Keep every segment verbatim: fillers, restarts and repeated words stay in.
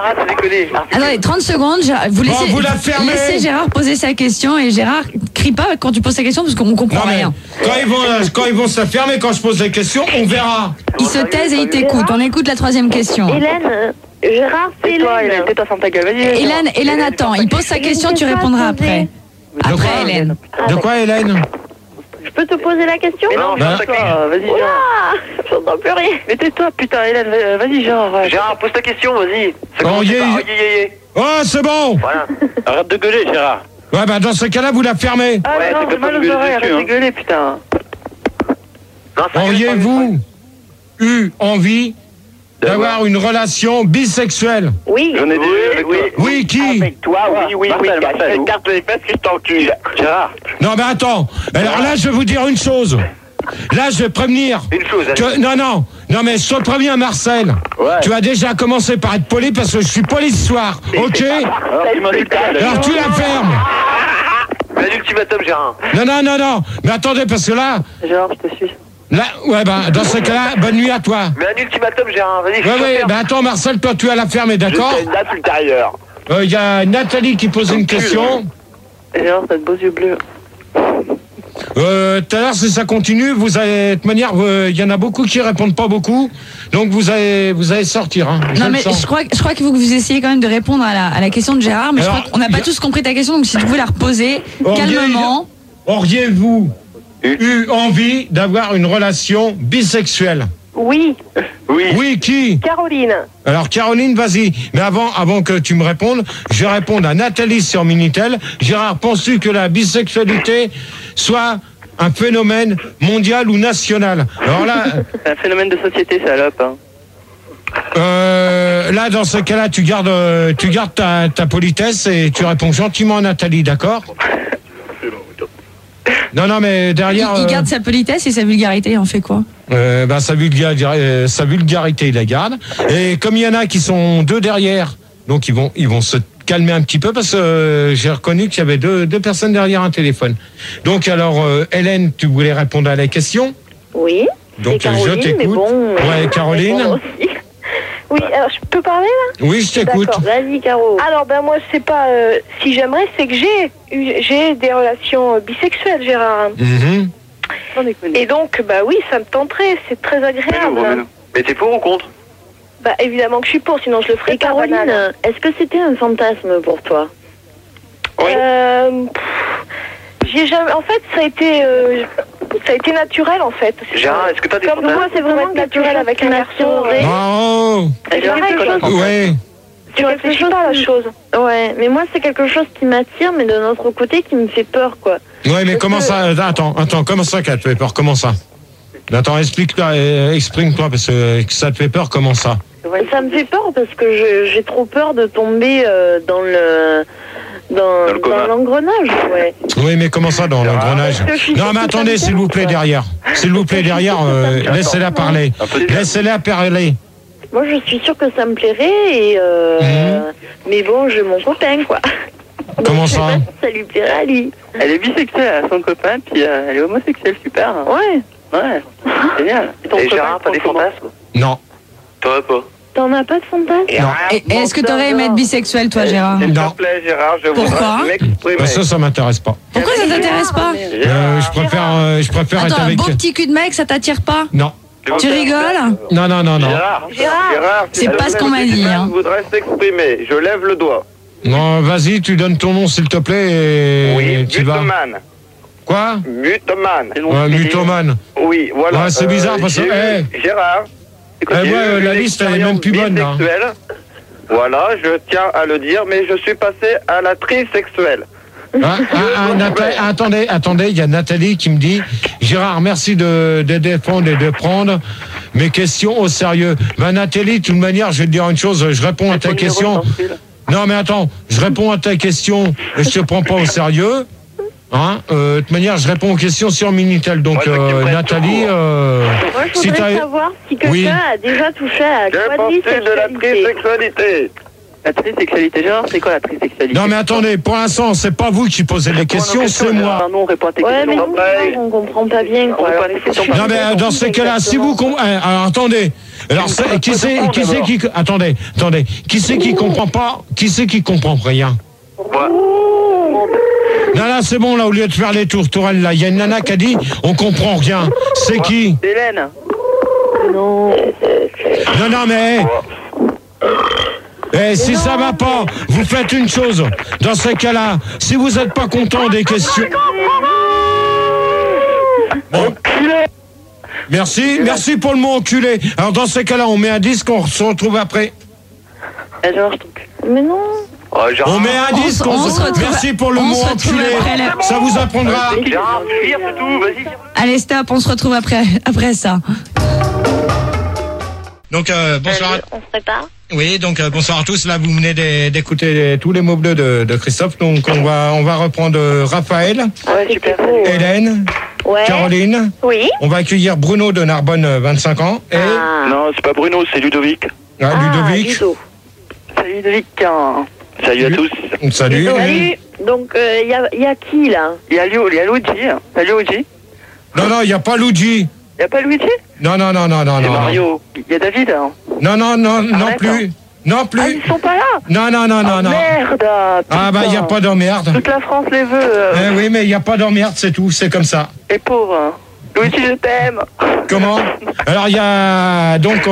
Ah, t'as déconné. Attendez, trente secondes. Gérard, vous laissez, Bon, vous la fermez. laissez Gérard poser sa question et Gérard, crie pas quand tu poses ta question parce qu'on comprend Non, mais rien. quand ils vont, quand ils vont se la fermer, quand je pose des questions, on verra. Il se taise et il t'écoute. On écoute la troisième question. Hélène, euh, Gérard, c'est Toi, Hélène. Hélène, tais-toi, ferme ta gueule, vas-y. Hélène, Hélène attend. Il pose sa question, tu répondras après. De quoi, Après, Hélène. De quoi, Hélène? Je peux te poser la question? Mais non, Bah. tais-toi, vas-y, Gérard. Ouah, j'entends plus rien. Mais tais-toi, putain, Hélène, vas-y, Gérard. Gérard, pose ta question, vas-y. Ça Oh, commence yeah, par- yeah. oh, yeah, yeah, yeah. Oh, c'est bon. Voilà. Arrête de gueuler, Gérard. Ouais, bah dans ce cas-là, vous la fermez. Ah Ouais, non, c'est j'ai pas mal de aux gueuler oreilles, dessus, arrête de hein. gueuler, putain. Non, ça Auriez-vous eu envie d'avoir une relation bisexuelle? Oui. J'en ai déjà eu avec oui, toi. Oui, qui? Avec toi, oui, oui, oui. Marcel, Marcel, Une carte les fesses que je t'encule. Gérard, Non, mais attends. Alors là, je vais vous dire une chose. Là, je vais prévenir. Une chose, allez. que- non, non. Non, mais je te préviens, Marcel. Ouais. Tu vas déjà commencer par être poli parce que je suis poli ce soir. Ok? Alors tu m'insultes. Alors tu la fermes. un ultimatum, Gérard. Non, non, non, non. Mais attendez, parce que là, Gérard, je te suis. là, ouais, ben, dans ce cas-là, bonne nuit à toi. Mais un ultimatum, Gérard, vas-y, je Ouais, te ouais, ferme. ben attends, Marcel, toi, tu vas la fermer, d'accord? J'ai une date ultérieure. Il y a Nathalie qui pose une question. Gérard, t'as de beaux yeux bleus. Euh, tout à l'heure, si ça continue, vous allez, de toute manière, il y en a beaucoup qui répondent pas beaucoup, donc vous allez, vous allez sortir. Hein. Je Non le mais sens. je crois, je crois qu'il faut que vous essayiez quand même de répondre à la, à la question de Gérard, mais Alors, je crois qu'on n'a pas y a- tous compris ta question, donc si tu pouvais la reposer Auriez- calmement. Auriez-vous eu envie d'avoir une relation bisexuelle? Oui. Oui. Oui, qui? Caroline. Alors Caroline, vas-y. Mais avant, avant que tu me répondes, je vais répondre à Nathalie sur Minitel. Gérard, penses-tu que la bisexualité soit un phénomène mondial ou national? Alors là, C'est un phénomène de société, salope. Hein. euh, là, dans ce cas-là, tu gardes, euh, tu gardes ta, ta politesse et tu réponds gentiment à Nathalie, d'accord? Non, non, mais Il, derrière, il euh, garde sa politesse et sa vulgarité, il en fait quoi? euh, ben, sa, vulga- euh, sa vulgarité, il la garde. Et comme il y en a qui sont deux derrière, donc ils vont, ils vont se calmer un petit peu parce que euh, j'ai reconnu qu'il y avait deux, deux personnes derrière un téléphone. Donc alors, euh, Hélène, tu voulais répondre à la question? Oui. Donc, Et Caroline, je t'écoute. mais bon, Ouais, euh, Caroline. répondre aussi. Oui, alors je peux parler là? Oui, je t'écoute. D'accord, vas-y Caro. Alors ben moi je sais pas euh, si j'aimerais, c'est que j'ai eu j'ai des relations euh, bisexuelles, Gérard. Mhm. Et donc bah oui, ça me tenterait, c'est très agréable. Remets-nous. Mais t'es pour ou contre? Bah évidemment que je suis pour, sinon je le ferais Et pas. Caroline, banal. est-ce que c'était un fantasme pour toi? Oui. Euh, pff, j'ai jamais. En fait, ça a été, euh, ça a été naturel en fait. Gérard, est-ce que t'as des Comme fantasmes? moi, c'est vraiment naturel avec un garçon. Ouais. Oh, C'est Gérard, pareil, c'est quoi, chose. la ouais. Tu réfléchis pas à la chose. Ouais, mais moi c'est quelque chose qui m'attire, mais de notre côté qui me fait peur, quoi. Ouais, mais comment ça? Attends, attends, comment ça, qu'elle te fait peur? Comment ça? Attends, explique-toi, euh, exprime-toi, parce que ça te fait peur, comment ça? Ça me fait peur parce que je- j'ai trop peur de tomber euh, dans le dans, Dans le coma. dans l'engrenage, ouais. Oui, mais comment ça, dans l'engrenage? Parce que je suis Non, mais sûre que ça attendez, me s'il vous plaît, plaît, derrière. S'il vous plaît, derrière, euh, laissez-la parler. Un peu de Laissez-la parler. Moi je suis sûre que ça me plairait, et euh, Mhm. mais bon, j'ai mon copain, quoi. Donc, Comment je sais ça? pas si ça lui plairait à lui. Elle est bisexuelle, elle a son copain, puis euh, elle est homosexuelle, super. Hein. Ouais. Ouais, génial. Ton Et copain, Gérard, t'as des comment? fantasmes? Non. T'aurais pas. T'en as pas de fantasme? Non. Et, et est-ce que tu aurais aimé être bisexuel, toi, Gérard? S'il Non. te plaît, Gérard, je Pourquoi? voudrais m'exprimer. Parce que ça m'intéresse pas. Pourquoi ça t'intéresse pas? Euh, je préfère, euh, je préfère être Attends, un avec. beau petit cul de mec, ça t'attire pas? Non. Tu rigoles? Non, non, non, non. Gérard, Gérard. si C'est la pas ce qu'on m'a dit, gentleman hein. voudrait s'exprimer. Je lève le doigt. Non, vas-y, tu donnes ton nom, s'il te plaît, et Oui, tu vas. Mutoman. Quoi? Mutoman. Ouais, mutomane. Oui, voilà. Ouais, c'est bizarre, parce que- j'ai eu- Gérard. Eh, moi, j'ai euh, eu la une liste, elle est même plus bonne, là. bisexuelle. Voilà, je tiens à le dire, mais je suis passé à la trisexuelle. Ah, ah, ah, Nathalie, attendez, attendez, il y a Nathalie qui me dit Gérard, merci de, de défendre et de prendre mes questions au sérieux. Ben Nathalie, de toute manière, je vais te dire une chose, je réponds à ta question. Non mais attends, je réponds à ta question et je te prends pas au sérieux. Hein, euh, de toute manière, je réponds aux questions sur Minitel. Donc, Ouais, mais qui euh, prennent Nathalie, tout court. euh, Moi je si voudrais t'as- savoir si quelqu'un Oui. a déjà touché à la Que penses-tu de la quadrisexualité. trisexualité? La trisexualité, Gérard, c'est quoi la trisexualité? Non mais attendez, pour l'instant, c'est pas vous qui posez les questions, c'est moi. Non, on répond à tes Ouais, mais questions. nous, on comprend pas bien, quoi. On Alors, répond à tes questions. Non mais dans ces cas-là, si vous com- euh, alors attendez, alors c'est- qui c'est qui c'est qui attendez, attendez, qui c'est qui comprend pas, qui c'est qui comprend rien? Non là c'est bon là, au lieu de faire les tours tourelles là, il y a une nana qui a dit on comprend rien. C'est qui? Hélène. Non. Non non mais eh, si ça va pas, vous faites une chose. Dans ces cas-là, si vous n'êtes pas content des questions. Bon. Merci, merci pour le mot enculé. Alors dans ces cas-là, on met un disque, on se retrouve après. Eh, Gérard, je t'en prie. Mais non. Oh, Gérard. On met un On disque, se- on on se- se retrouve- merci pour le on mot se retrouve enculé. après la- Ça vous apprendra. Gérard, cuire, c'est tout, vas-y. Allez, stop, on se retrouve après, après ça. Donc euh, bonsoir. On se prépare. Oui, donc euh, bonsoir à tous. Là, vous venez d'é- d'écouter les- tous les mots bleus de, de Christophe. Donc on va on va reprendre euh, Raphaël, Ouais, super. Hélène, Ouais. Caroline. Oui. On va accueillir Bruno de Narbonne, euh, vingt-cinq ans, et Ah. Non, c'est pas Bruno, c'est Ludovic. ah, Ludovic. Ludo. Salut, Ludovic. hein. Salut à tous. Salut. Salut. Donc, il euh, y, a, y a qui, là? Il y a Lio- il y a Luigi. hein. Salut, Luigi. Non, non, il n'y a pas Luigi. Il y a pas Luigi? Non, non, non, non, non, C'est non. Mario. Il y a David. hein. Non, non, non, non Arrête, plus. Non Ah, plus. ils sont pas là? Non, non, non, non, Ah, non. Merde. Ah, bah, il n'y a putain. pas d'emmerde. Toute la France les veut. euh, Eh oui, mais il n'y a pas d'emmerde, c'est tout, c'est comme ça. Les pauvres. Luigi, je t'aime. Comment? Alors, il y a. Donc,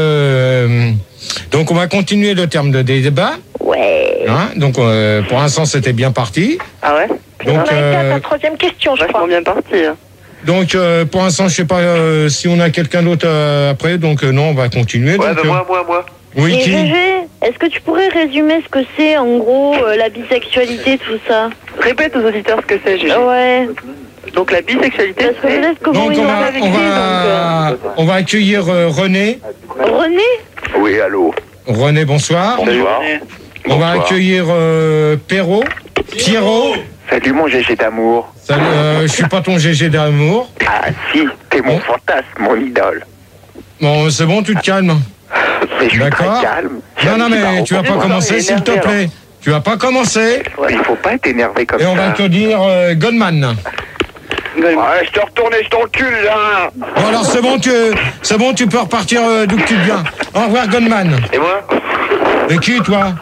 euh, donc, on va continuer le terme de débat. Ouais. Hein, donc, euh, pour l'instant, c'était bien parti. Ah ouais? Donc, on a été à euh, ta troisième question, je Vachement crois. bien parti. hein. donc euh, pour l'instant, je sais pas euh, si on a quelqu'un d'autre euh, après. Donc, euh, non, on va continuer. Ouais, donc, bah euh, moi, moi, moi. oui, Et qui? Gégé, est-ce que tu pourrais résumer ce que c'est, en gros, euh, la bisexualité, tout ça? Répète aux auditeurs ce que c'est, Gégé. Ouais. Donc la bisexualité, Parce que c'est... peut-être que Donc, bon, ils on ont va, avec on lui, va, on va accueillir euh, René. donc... euh, René? Oui, allô. René, bonsoir. Bonsoir. On va Bonsoir. accueillir euh, Perrault. Pierrot. Salut mon G G d'amour. Salut, euh, je suis pas ton G G d'amour. Ah si, t'es mon Bon. fantasme, mon idole. Bon, c'est bon, tu te calmes. Mais je suis D'accord. très calme. Non, non, mais tu vas pas Bonsoir, commencer, il est s'il te énervé, plaît. Tu vas pas commencer. Il faut pas être énervé comme Et on ça. va te dire euh, Goldman. Ouais, je te retourne et je t'encule là. Bon, alors c'est bon, tu, c'est bon, tu peux repartir euh, d'où que tu viens. Au revoir, Goldman. Et moi? Et qui, toi?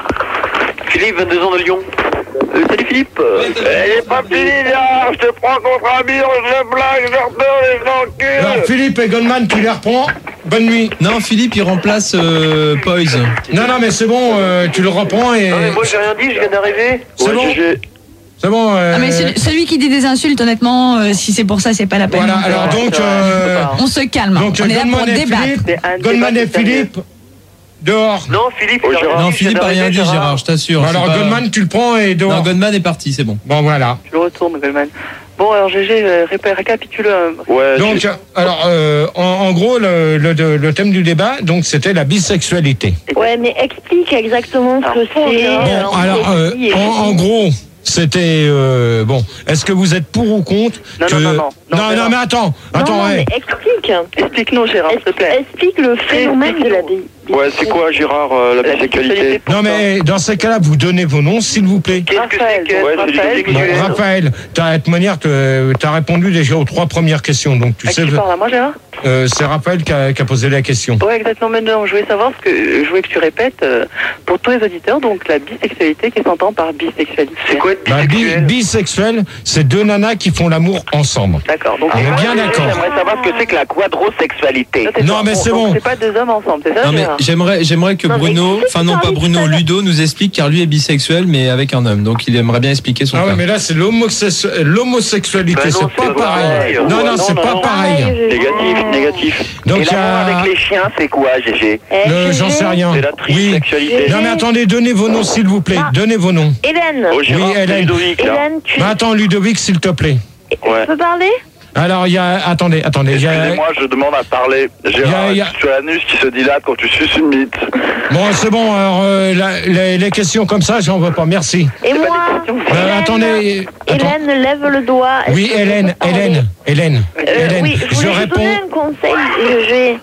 Philippe, vingt-deux ans de Lyon. Euh, salut Philippe. Elle est pas finie là, je te prends contre un mur, je blague, je retourne et je Alors, t'encule. Philippe et Goldman, tu les reprends. Bonne nuit. Non, Philippe, il remplace euh, Poise. Non, non, mais c'est bon, euh, tu le reprends et. Non mais moi j'ai rien dit, je viens d'arriver. C'est bon. G G. C'est bon. euh, Ah, mais celui, celui qui dit des insultes, honnêtement, euh, si c'est pour ça, c'est pas la peine. Voilà, alors donc. euh, On se calme. donc, on est là pour Goldman et débattre. Philippe. C'est un Goldman débat et Philippe, dehors. Non Philippe, Oh, il a Gérard. rien Non, dit, je viens Philippe a rien d'arriver, dit, Gérard, je t'assure. Bon, c'est alors, pas- Goldman, tu le prends et dehors. Non, Goldman est parti, c'est bon. Bon, voilà. Je le retourne, Goldman. Bon, alors Gégé, euh, répé- récapitule. euh, Ouais, Donc, j'ai- alors, euh, en, en gros, le, le, le thème du débat, donc, c'était la bisexualité. Ouais, mais explique exactement ce que Alors, c'est. bon, euh, Bon, alors, euh, et- en, en gros, c'était euh, bon. Est-ce que vous êtes pour ou contre Non, que... non, non, non. non, Non, non, non. mais attends, Non, attends, non, ouais. mais explique. Explique-nous, Gérard, s'il te plaît. Explique le phénomène de la bi- Ouais, c'est quoi Gérard, euh, la La bisexualité? bisexualité pour Non, toi. mais dans ces cas-là, vous donnez vos noms, s'il vous plaît. Qu'est-ce que Raphaël, c'est que... Ouais, c'est du Raphaël, Bon, bisexuel. Raphaël, t'as, de toute manière, tu as répondu déjà aux trois premières questions, donc tu À sais, qui parle à moi, Gérard? euh, c'est Raphaël qui a, qui a posé la question. Ouais, exactement. Maintenant, je voulais savoir ce que je voulais que tu répètes euh, pour tous les auditeurs. Donc, la bisexualité, qu'est-ce qu'on entend par bisexualité? C'est quoi être Bah, bi- bisexuel? bisexuel, c'est deux nanas qui font l'amour ensemble. D'accord. Donc, On est bien d'accord. J'aimerais savoir ce que c'est que la quadrosexualité. Ça, c'est Non, pas- mais c'est donc, bon. C'est pas deux hommes ensemble, c'est ça, Non, mais Gérard? j'aimerais, j'aimerais que Non, mais Bruno, explique, enfin non tu pas parlais Bruno, tout à l'heure. Ludo nous explique car lui est bisexuel mais avec un homme. Donc il aimerait bien expliquer son Ah cas. ouais, mais là, c'est l'homosexu- l'homosexualité, Bah non, c'est pas c'est pareil. pareil. Non, non, Non, c'est non, pas non. pareil. Pareil, Négatif, négatif. Donc, Et il y a- l'amour avec les chiens, c'est quoi, Gégé? Eh, Le- Gégé, J'en sais rien. C'est la Oui. trisexualité. Non, mais attendez, donnez vos noms, s'il vous plaît. Donnez vos noms. Hélène. Oh, Gérard, Oui, c'est Hélène. Ludovic, là. Hélène, tu, Bah, attends, Ludovic, s'il te plaît. Ouais. tu peux parler? Alors, il y a... Attendez, attendez. il y a- Excusez-moi, je demande à parler. Gérard, Il y a- tu as l'anus qui se dilate quand tu suces une bite. Bon, c'est bon, alors, euh, la- les, les questions comme ça, j'en veux pas, merci. Et moi, Euh, Hélène, attendez, attends. Hélène, lève le doigt. Est-ce Oui, que je Hélène, peux parler Hélène, Hélène, Euh, Hélène, oui, je je voulais vous réponds. donner un conseil. Je vais...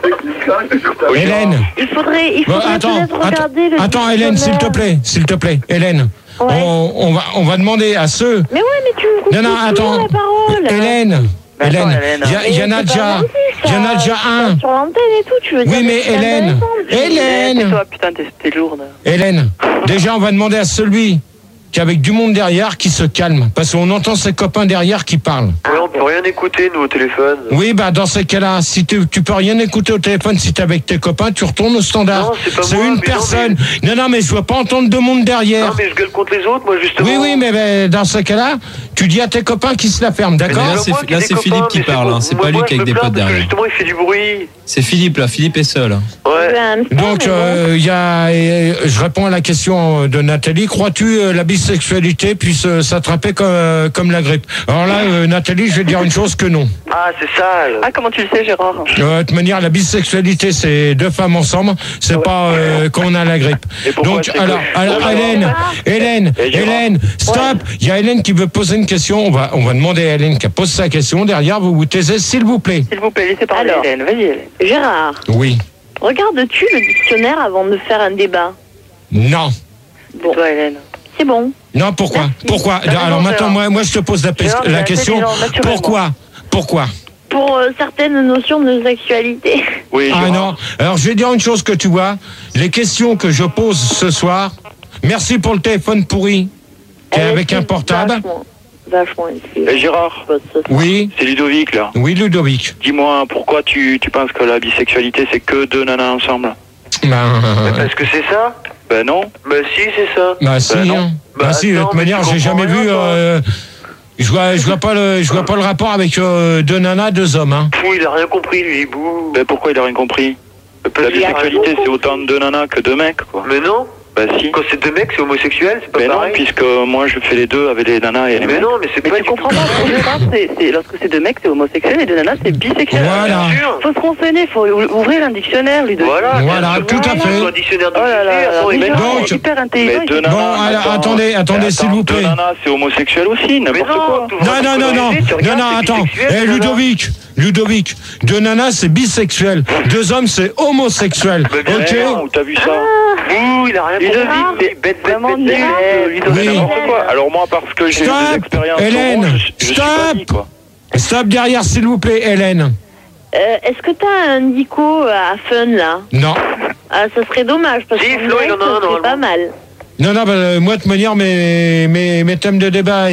Hélène, Il faudrait, il bon, faudrait attends, peut-être attends, regarder le attends, Hélène, s'il te plaît, s'il te plaît, Hélène. Ouais. On, on va, on va demander à ceux. Mais ouais, mais tu me coupes Non, non, toujours attends. la parole. Hélène, Mais attends, Hélène, Hélène. il y, a- il y en a Mais c'est déjà, pas gentil, il y en a ça. déjà un. Sur l'antenne et tout, tu veux dire Oui, mais que c'est Hélène, intéressant, tu- Hélène, C'est toi, putain, t'es t'es lourde. Hélène, déjà on va demander à celui qui est avec du monde derrière qui se calme, parce qu'on entend ses copains derrière qui parlent. Ouais, on peut rien écouter, nous, au téléphone. Oui, bah dans ces cas-là, si tu, tu peux rien écouter au téléphone, si t'es avec tes copains, tu retournes au standard. Non, c'est pas moi, une mais non, personne. Non, non, mais je veux pas entendre de monde derrière. Non, mais je gueule contre les autres, moi, justement. Oui, oui, mais ben, dans ce cas-là, tu dis à tes copains qu'ils se la ferment, d'accord? là, pas c'est- moi qui là, ai c'est des Philippe copains, qui mais parle, moi- hein, c'est moi- pas lui moi, qui je avec me des plains potes parce que derrière. Justement, il fait du bruit. C'est Philippe, là. Philippe est seul. Ouais. C'est un petit peu, Donc, mais bon. euh, il y a, et je réponds à la question de Nathalie. Crois-tu euh, la bisexualité puisse euh, s'attraper comme, euh, comme la grippe? Alors là, euh, Nathalie, je vais te dire une chose que non. Ah, c'est ça. là. Ah, comment tu le sais, Gérard? Euh, de toute manière, la bisexualité, c'est deux femmes ensemble. C'est pas euh, quand on a la grippe. Et pourquoi Donc, c'est que- alors, alors Bonjour. Hélène, Hélène, Et Gérard. Hélène, stop. Il y a Hélène qui veut poser une question. On va, on va demander à Hélène qui pose sa question. Derrière, vous vous taisez, s'il vous plaît. S'il vous plaît, laissez parler Alors. Hélène. Vas-y, Hélène. Gérard, Oui. regardes-tu le dictionnaire avant de faire un débat? Non. Bon, Toi, Hélène. c'est bon. Non, pourquoi? Merci. Pourquoi? T'as raison, Alors maintenant, Gérard. moi, moi, je te pose la, pes- Gérard, la t'es question. intelligent, naturellement. Pourquoi? Pourquoi? Pour euh, certaines notions de sexualité. Oui, Ah Gérard. non. Alors, je vais dire une chose que tu vois. Les questions que je pose ce soir. Merci pour le téléphone pourri. Qui est Elle avec un était portable. Vachement, vachement Et ici. Gérard, Oui. c'est Ludovic, là. Oui, Ludovic. Dis-moi, pourquoi tu, tu penses que la bisexualité, c'est que deux nanas ensemble? Ben, Est-ce que c'est ça? Ben non. Bah, si, c'est ça. bah si, Ben non. hein. Bah, Bah si, de attends, toute mais manière, tu j'ai jamais comprends vu. rien, toi. euh, je vois, je vois pas le, je vois pas le rapport avec euh, deux nanas, deux hommes. Hein. Fou, il a rien compris, lui, bouh. Ben pourquoi il a rien compris? La qu'il a bisexualité, rien c'est autant de deux nanas que deux mecs, quoi. Mais non. Ben si. Quand c'est deux mecs, c'est homosexuel, c'est pas Mais non, pareil. puisque moi, je fais les deux avec les nanas et les Mais mecs. non, mais c'est Mais pas tu du comprends tout pas, pour Gérard, c'est, c'est, lorsque c'est deux mecs, c'est homosexuel, et deux nanas, c'est bisexuel. Voilà. Bien sûr. Faut se renseigner, faut ou- ouvrir un dictionnaire, lui, de... Voilà, Voilà, bien sûr. tout à fait. Sur un dictionnaire de Oh là là, dictionnaire, là, attends, il déjà, met- Donc- il est hyper intelligent. Mais il deux fait- nanas. Bon, alors, attends. attendez, attendez, Mais s'il attends, vous plaît. Deux nanas, c'est homosexuel aussi, Mais n'importe non, quoi. t'ouvres Non, un non, non, non, dictionnaire, tu non, regardes, non, c'est attends. bisexuel, Eh, deux nanas. Ludovic, Ludovic, deux nanas, c'est bisexuel. Deux hommes, c'est homosexuel. Mais bien Ok? sûr. Eh, où t'as vu ça? Ouh, il a rien Ludovic, compris. t'es Bête, bête, vraiment bête, nul, bête. euh, Ludovic. Oui. N'importe quoi. Alors moi, parce que j'ai eu Stop, des expériences Hélène, homo, je, je suis pas stop. dit, quoi. Stop derrière, s'il vous plaît, Hélène. Euh, Est-ce que t'as un dico à fun là? Non. Ah, ça serait dommage parce Si, que Flo, il en a un, c'est normalement. pas mal. Non, non, bah, euh, moi, de toute manière, mes, mes, mes thèmes de débat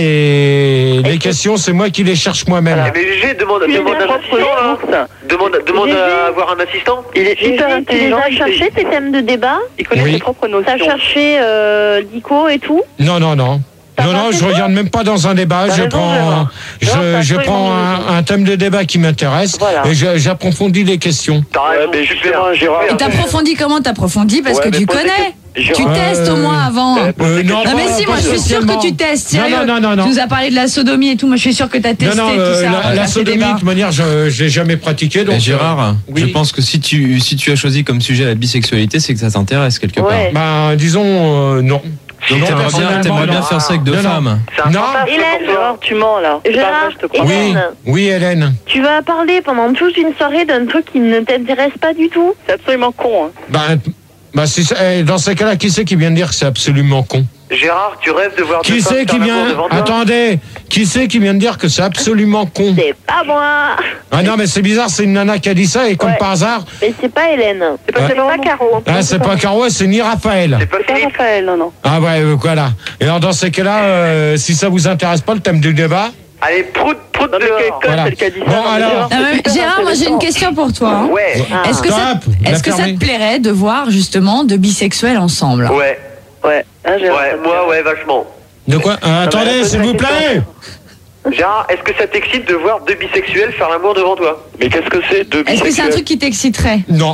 et les que- questions, c'est moi qui les cherche moi-même. Eh, Mais G G, demande, Tu les demande as un cherchés, assistant, là. Source. Demande, demande G G. à avoir un assistant. Il est Gégé, hyper tu les intelligent. as il- cherchés tes thèmes de débat? Il connaît Oui. ses propres T'as notions. cherché euh, dico et tout? Non, non, non. T'as Non, pas non, fait je ça regarde même pas dans un débat. T'as Je raison, prends, Gérard. je, Non, t'as je absolument prends raison. un, un thème de débat qui m'intéresse Voilà. et je- j'approfondis les questions. T'as Ouais, raison, mais super, justement, Gérard. super. Et t'approfondis comment t'approfondis? Parce Ouais, que mais tu pose des connais. Tu Gérard, testes au moins avant. euh, Euh, non, Non pas- mais si, pas moi je suis sûre spécialement. que tu testes, Non, sérieux. non, non, non, non. Tu nous as parlé de la sodomie et tout, moi je suis sûre que t'as testé Non, non, tout euh, ça. la, euh, la à ces sodomie, de débats. toute manière, je je l'ai jamais pratiqué. Donc, Et Gérard, oui. je pense que si tu, si tu as choisi comme sujet la bisexualité, c'est que ça t'intéresse quelque part. Ouais. Bah, disons, euh, non. Donc Non, t'aimerais bien, personnellement, t'aimerais bien non. faire ça avec deux Non, non. femmes. C'est un Non. fantasme Hélène, pour toi. Gérard, tu mens, là. C'est pas Gérard, vrai, je te crois. Oui, Hélène, oui, Hélène. tu vas parler pendant toute une soirée d'un truc qui ne t'intéresse pas du tout? C'est absolument con, hein. Bah, bah si ça- eh, dans ces cas-là, qui c'est qui vient de dire que c'est absolument con? Gérard, tu rêves de voir deux Qui femmes c'est qui faire l'amour vient devant toi? Attendez, qui c'est qui vient de dire que c'est absolument con? C'est pas moi. Ah non, mais c'est bizarre, c'est une nana qui a dit ça et comme Ouais. par hasard, Mais c'est pas Hélène. C'est pas, Ouais. c'est pas Caro. ah, c'est pas Caro, c'est ni Raphaël. C'est pas C'est pas Philippe. Raphaël, non, non. Ah ouais, euh, voilà. Et alors dans ces cas-là, euh, si ça vous intéresse pas le thème du débat, Allez, prout, prout Non, mais dehors. quelle conne, Voilà. celle qui a dit ça. Bon, Non, mais alors- Gérard, Ah, c'est mais super Gérard, moi j'ai une intéressant. question pour toi. hein. Ouais, Ah. Est-ce que, ça, Stop, la est-ce que ça fermer. te plairait de voir justement deux bisexuels ensemble? ouais, Ouais, hein, Gérard. ouais, moi, ouais, vachement. de quoi Ah, mais attendez, pose s'il la vous question. plaît. Gérard, est-ce que ça t'excite de voir deux bisexuels faire l'amour devant toi? Mais qu'est-ce que c'est deux Est-ce que c'est un bisexuels? truc qui t'exciterait? Non,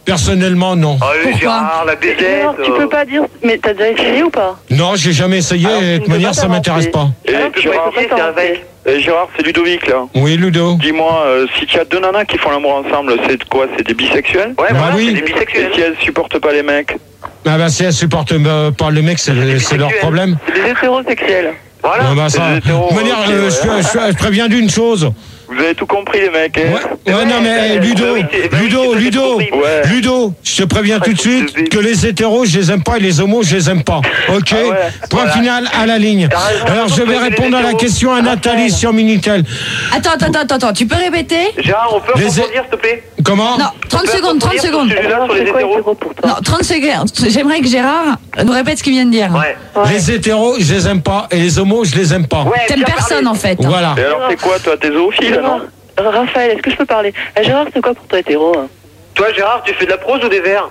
Personnellement, non. Ah oui, Pourquoi Gérard, la B Z. Alors, tu euh, peux pas dire. Mais t'as déjà essayé ou pas? Non, j'ai jamais essayé. Alors, tu Et de ne toute peux manière, pas ça t'avancer. m'intéresse pas. Et Alors, tu tu peux peux pas pas essayer, c'est un t'avancer. mec. Eh, Gérard, c'est Ludovic là. Oui, Ludo. Dis-moi, euh, si tu as deux nanas qui font l'amour ensemble, c'est quoi? C'est des bisexuels? Ouais, Bah voilà, oui. c'est des Et bisexuels. si elles supportent pas les mecs? Ah bah si elles supportent euh, pas le mec, c'est c'est leur problème. C'est des hétérosexuels. Voilà. Ah bah c'est ça. des hétéros, De toute manière, ok, euh, ouais. je, je- je préviens d'une chose. Vous avez tout compris les mecs, hein? Ouais, ouais, non mais bah, Ludo, bah oui, c'est- bah oui, Ludo, c'est pas Ludo, compris. Ouais. Ludo, je te préviens tout de suite que les hétéros, je les aime pas et les homos, je les aime pas. Ok? Ah ouais. Point Voilà. final à la ligne. T'as raison, Alors je raison, vais c'est les répondre à la hétéros. question à Nathalie Raphaël. sur Minitel. Attends, attends, attends, attends, tu peux répéter? Gérard, on peut Les- rebondir, s'il te plaît? Comment? Non, trente On peut secondes, trente rebondir sur secondes. ce sujet-là, Alors, sur les c'est quoi hétéros hétéro pour toi? Non, trente secondes. J'aimerais que Gérard nous répète ce qu'il vient de dire. Ouais. Ouais. Les hétéros, je les aime pas et les homos, je les aime pas. Ouais, T'aimes bien personne parlé. en fait. Voilà. Et alors c'est quoi toi? T'es zoophile, non? Gérard, euh, Raphaël, est-ce que je peux parler? Euh, Gérard, c'est quoi pour toi hétéro? Hein? Toi, Gérard, tu fais de la prose ou des vers?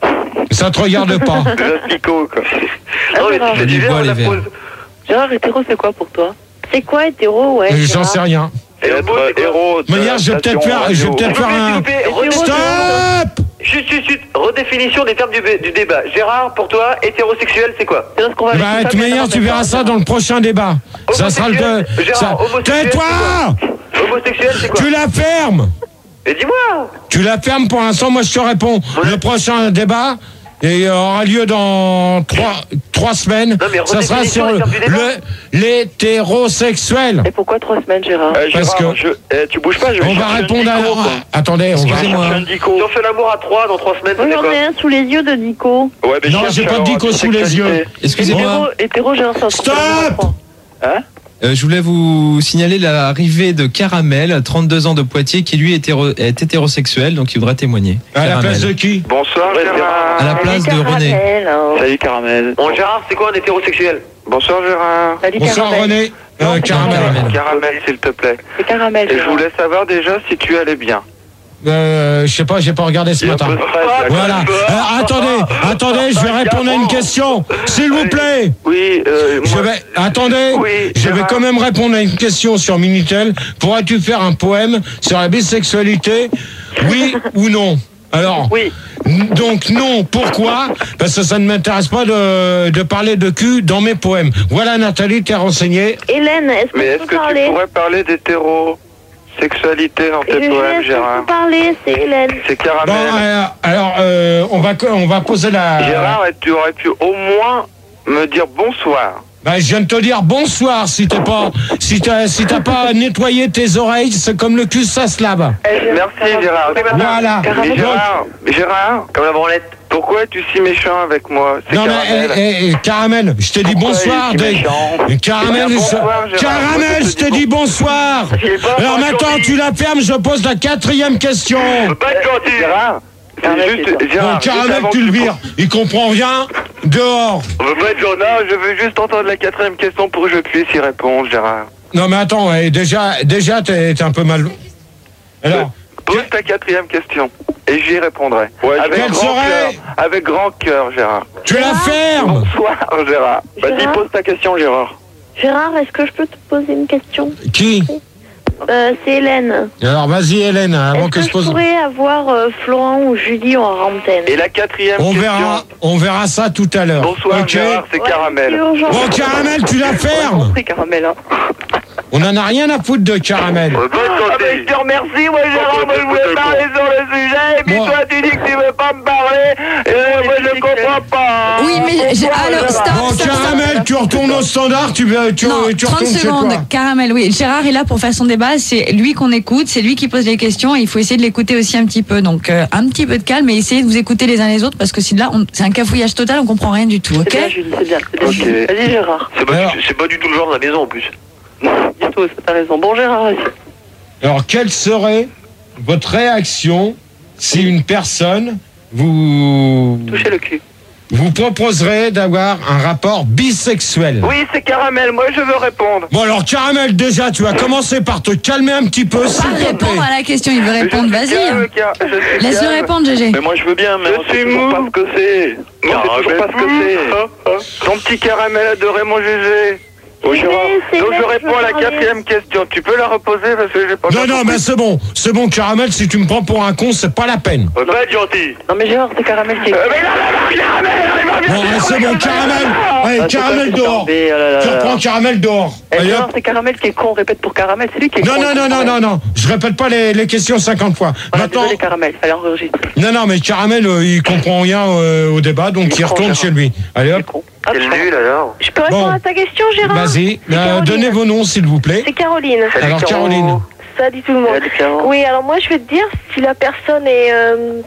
Ça te regarde pas. Des asticots quoi. Non, mais tu fais du Du vers bois, ou de la les vers. prose? Gérard, hétéro, c'est quoi pour toi? C'est quoi hétéro? Ouais. J'en Gérard. sais rien. Et le Être beau, c'est quoi? héros. De manière, je vais peut-être faire, je vais peut-être faire un. S'il vous plaît, redéfinition- Stop! Chut, chut, chut. Redéfinition des termes du, bé- du débat. Gérard, pour toi, hétérosexuel, c'est quoi? C'est ce qu'on va Bah, de toute manière, tu verras ça dans le prochain débat. Ça sera le. Homosexuel, Gérard, ça- homosexuel, Tais-toi! Homosexuel, c'est quoi? Tu la fermes! Et dis-moi. Tu la fermes pour l'instant, moi je te réponds. Le prochain débat et aura lieu dans trois, trois semaines. Non, mais Ça sera sur redéfinition le, des termes du débat. le- l'hétérosexuel. Et pourquoi trois semaines, Gérard? Eh, Parce Gérard, que- je... eh, tu bouges pas, je vais On va chercher un répondre à. dico, quoi. Attendez, on va. Excusez-moi. Un dico. Si on fait l'amour à trois dans trois semaines, Moi, c'est j'en quoi? ai un sous les yeux de Nico. Ouais, mais Non, cherche j'ai pas de alors, dico sous les bisexualité. yeux. Excusez-moi, Hétéro, hétéro, Gérard, c'est un Stop! Hein? euh, je voulais vous signaler l'arrivée de Caramel, trente-deux ans de Poitiers, qui lui est, hétéro- est hétérosexuel, donc il voudrait témoigner. À la Caramel. place de qui? Bonsoir Ouais, Gérard. À la place de René. Caramel, hein. Salut Caramel. Bon, Gérard, c'est quoi un hétérosexuel? Bonsoir Gérard. Salut, Bonsoir Caramel. René. Euh, Caramel. Caramel. Caramel s'il te plaît. C'est Caramel, Et je Gérard. voulais savoir déjà si tu allais bien. Euh, je sais pas, j'ai pas regardé ce Il y a un matin. peu de stress, là, Voilà. quand même. Euh, attendez, attendez, je vais répondre à une question. S'il vous plaît. Oui, euh, Je moi- vais, attendez, Oui, je vais Gérard. quand même répondre à une question sur Minitel. Pourrais-tu faire un poème sur la bisexualité? Oui ou non? Alors, Oui. n- donc non, pourquoi? Parce que ça ne m'intéresse pas de, de parler de cul dans mes poèmes. Voilà Nathalie, t'es renseignée. Hélène, est-ce que Mais tu est-ce peux que parler? tu pourrais parler d'hétérosexualité dans Je tes laisse poèmes, Gérard? parler, c'est Hélène. C'est Bon, Caramel. euh, alors, euh, on va, co- on va poser la... Gérard, tu aurais pu au moins me dire bonsoir. Bah, je viens de te dire bonsoir si t'es pas, si t'as, si t'as pas nettoyé tes oreilles, c'est comme le cul, ça se lave. Merci Gérard. Voilà. Mais Gérard, Gérard, Comme la branlette. pourquoi es-tu si méchant avec moi? C'est Non mais, Caramel. eh, eh, eh, Caramel, je t'ai dit Pourquoi bonsoir. il est si Dave. méchant Caramel, Bonsoir, je- Gérard. Caramel, Moi, je te dis bonsoir. Il est pas Alors pas maintenant, gentil. tu la fermes, je pose la quatrième question. Pas être gentil. Gérard, c'est Caramel, juste, c'est ça. Gérard, Bon, juste Caramel, avant tu que le vires. Il comprend rien. Dehors. On veut pas être gentil. Non, je veux juste entendre la quatrième question pour que je puisse y répondre, Gérard. Non mais attends, eh, déjà, déjà, t'es t'es un peu mal. Alors, Pose ta quatrième question et j'y répondrai. avec Quelle grand serait- cœur, avec grand cœur, Gérard. tu la fermes. Bonsoir, Gérard. Vas-y, Gérard pose ta question, Gérard. Gérard, est-ce que je peux te poser une question? Qui? Euh, c'est Hélène. Alors vas-y Hélène, avant Est-ce que que je je pose. pourrais avoir euh, Florent ou Julie en antenne? Et la quatrième On question. verra, on verra ça tout à l'heure. Bonsoir, Ok. Gérard, c'est Ouais, Caramel. c'est urgent. Bon, Caramel, tu la fermes. Compris, Caramel, hein. On en a rien à foutre de Caramel. On veut pas être Ah ben, je gentil. te remercie, moi Gérard, moi je voulais parler sur le sujet, et puis Moi- toi tu dis que tu veux pas me parler, et moi je comprends pas. Oui, mais j'ai- alors, stop, Bon, stop, stop. Caramel, tu retournes au standard, tu, vas- tu, Non, tu trente retournes chez toi. secondes. Caramel, oui. Gérard est là pour faire son débat. C'est lui qu'on écoute, c'est lui qui pose les questions. Et il faut essayer de l'écouter aussi un petit peu. Donc, euh, un petit peu de calme et essayez de vous écouter les uns les autres parce que si là, on- c'est un cafouillage total, on comprend rien du tout. Ok? C'est bien, Julie, c'est bien. C'est bien, Ok. Julie. Vas-y, Gérard. C'est pas, Alors- du- c'est pas du tout le genre de la maison en plus. Du tout, t'as raison. Bon, Gérard, vas-y. Alors, quelle serait votre réaction si une personne vous, Touchez le cul. vous proposerait d'avoir un rapport bisexuel? Oui, c'est Caramel, moi je veux répondre. Bon, alors, Caramel, déjà, tu vas commencer par te calmer un petit peu, Pas s'il te plaît. répondre à la question, il veut répondre. Je suis Vas-y. calme, Car- je suis Laisse-le calme. répondre, Gégé. Mais moi je veux bien, mais Je on sait suis toujours mou. pas ce que c'est. On sait toujours pas ce que c'est. Ton petit Caramel adoré, mon Gégé. Oh, Gérard. c'est Donc là je que je réponds à la veux parler. quatrième question. Tu peux la reposer parce que j'ai pas Non, bien non, compris. mais c'est bon. C'est bon, Caramel, si tu me prends pour un con, c'est pas la peine. On va pas être gentil. Non mais Gérard, c'est Caramel qui est... Euh, mais non, non, non, Caramel, elle va bien Bon, sûr, c'est bon, Caramel. Allez, Ah, c'est Caramel pas dehors. fait tomber, oh là là Tu là. reprends Caramel dehors. Eh, Allez, Gérard, hop. c'est Caramel qui est con, répète pour Caramel, c'est lui qui est Non, con. non, non, non, non, non. Je répète pas les, les questions cinquante fois. Voilà, Maintenant, désolé Caramel, fallait enregistrer. non, non, mais Caramel, euh, il comprend rien euh, au débat, donc Il il est con, retourne Gérard. chez lui. Allez, C'est hop. con. Quel Hop, nul alors. Je peux répondre Bon. à ta question, Gérard? Vas-y. C'est Euh, Caroline. donnez vos noms, s'il vous plaît. C'est Caroline. Salut, Alors, Caro. Caroline. Ça dit tout le monde. Salut, Caro. Oui, alors moi, je vais te dire, si la personne est euh,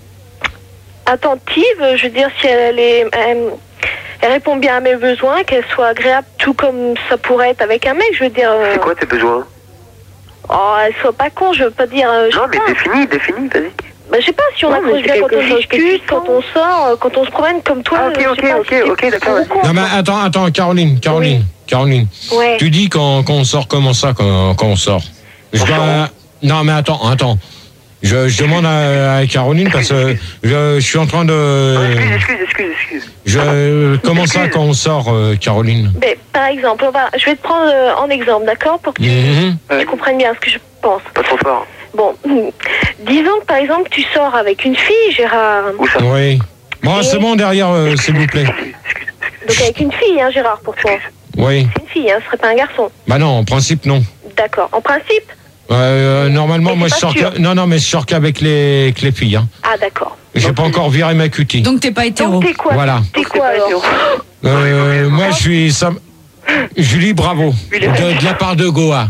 attentive, je veux dire, si elle, est, elle, elle répond bien à mes besoins, qu'elle soit agréable, tout comme ça pourrait être avec un mec, je veux dire... euh, C'est quoi tes besoins? Oh, elle soit pas con, je veux pas dire... euh, je Non, sais mais pas. définis, définis, vas-y. Bah, je sais pas, si on Ouais, mais accroche c'est bien quand quelque on chose que tu discute, quand sens. on sort, euh, quand on se promène comme toi... Ah, ok, je sais ok, pas ok, si c'est ok, d'accord, pro ou vas-y. contre. Non, mais attends, attends, Caroline, Caroline, Caroline. Ouais. Tu dis quand, quand on sort comment ça, quand, quand on sort je dois- Non, mais attends, attends. Je, je demande à, à Caroline parce que je, je suis en train de... Excuse, excuse, excuse, excuse. Je, comment ça quand on sort, euh, Caroline Mais, par exemple, on va, je vais te prendre euh, en exemple, d'accord? Pour que tu, Mhm. tu comprennes bien ce que je pense. Pas trop fort. Bon, disons que par exemple, tu sors avec une fille, Gérard. Où ça? Oui. Bon, c'est bon derrière, euh, s'il vous plaît. Donc avec une fille, hein, Gérard, pour toi. Oui. C'est une fille, hein, ce serait pas un garçon. Bah non, en principe, non. D'accord. En principe? Euh, normalement, Mais moi, je c'est sors pas sûr. que... Non, non, mais je sors qu'avec les, avec les filles. Hein. Ah, d'accord. J'ai pas encore viré ma cutie. Donc t'es pas hétéro. Donc t'es quoi? Voilà. T'es quoi alors? Euh, moi, je suis Sam... Julie Bravo, de, de la part de Goa.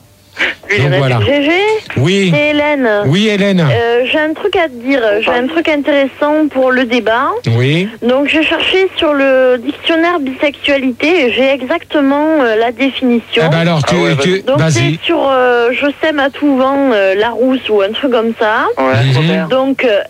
Donc voilà. G G, Oui, c'est Hélène. oui, Hélène. Euh, j'ai un truc à te dire, j'ai un truc intéressant pour le débat. Oui. Donc j'ai cherché sur le dictionnaire bisexualité et j'ai exactement euh, la définition. Ah bah alors, tu, Ah ouais, tu... Donc vas-y. c'est sur euh, je sème à tout vent euh, Larousse ou un truc comme ça. Ouais, Mhm. Robert. Donc euh,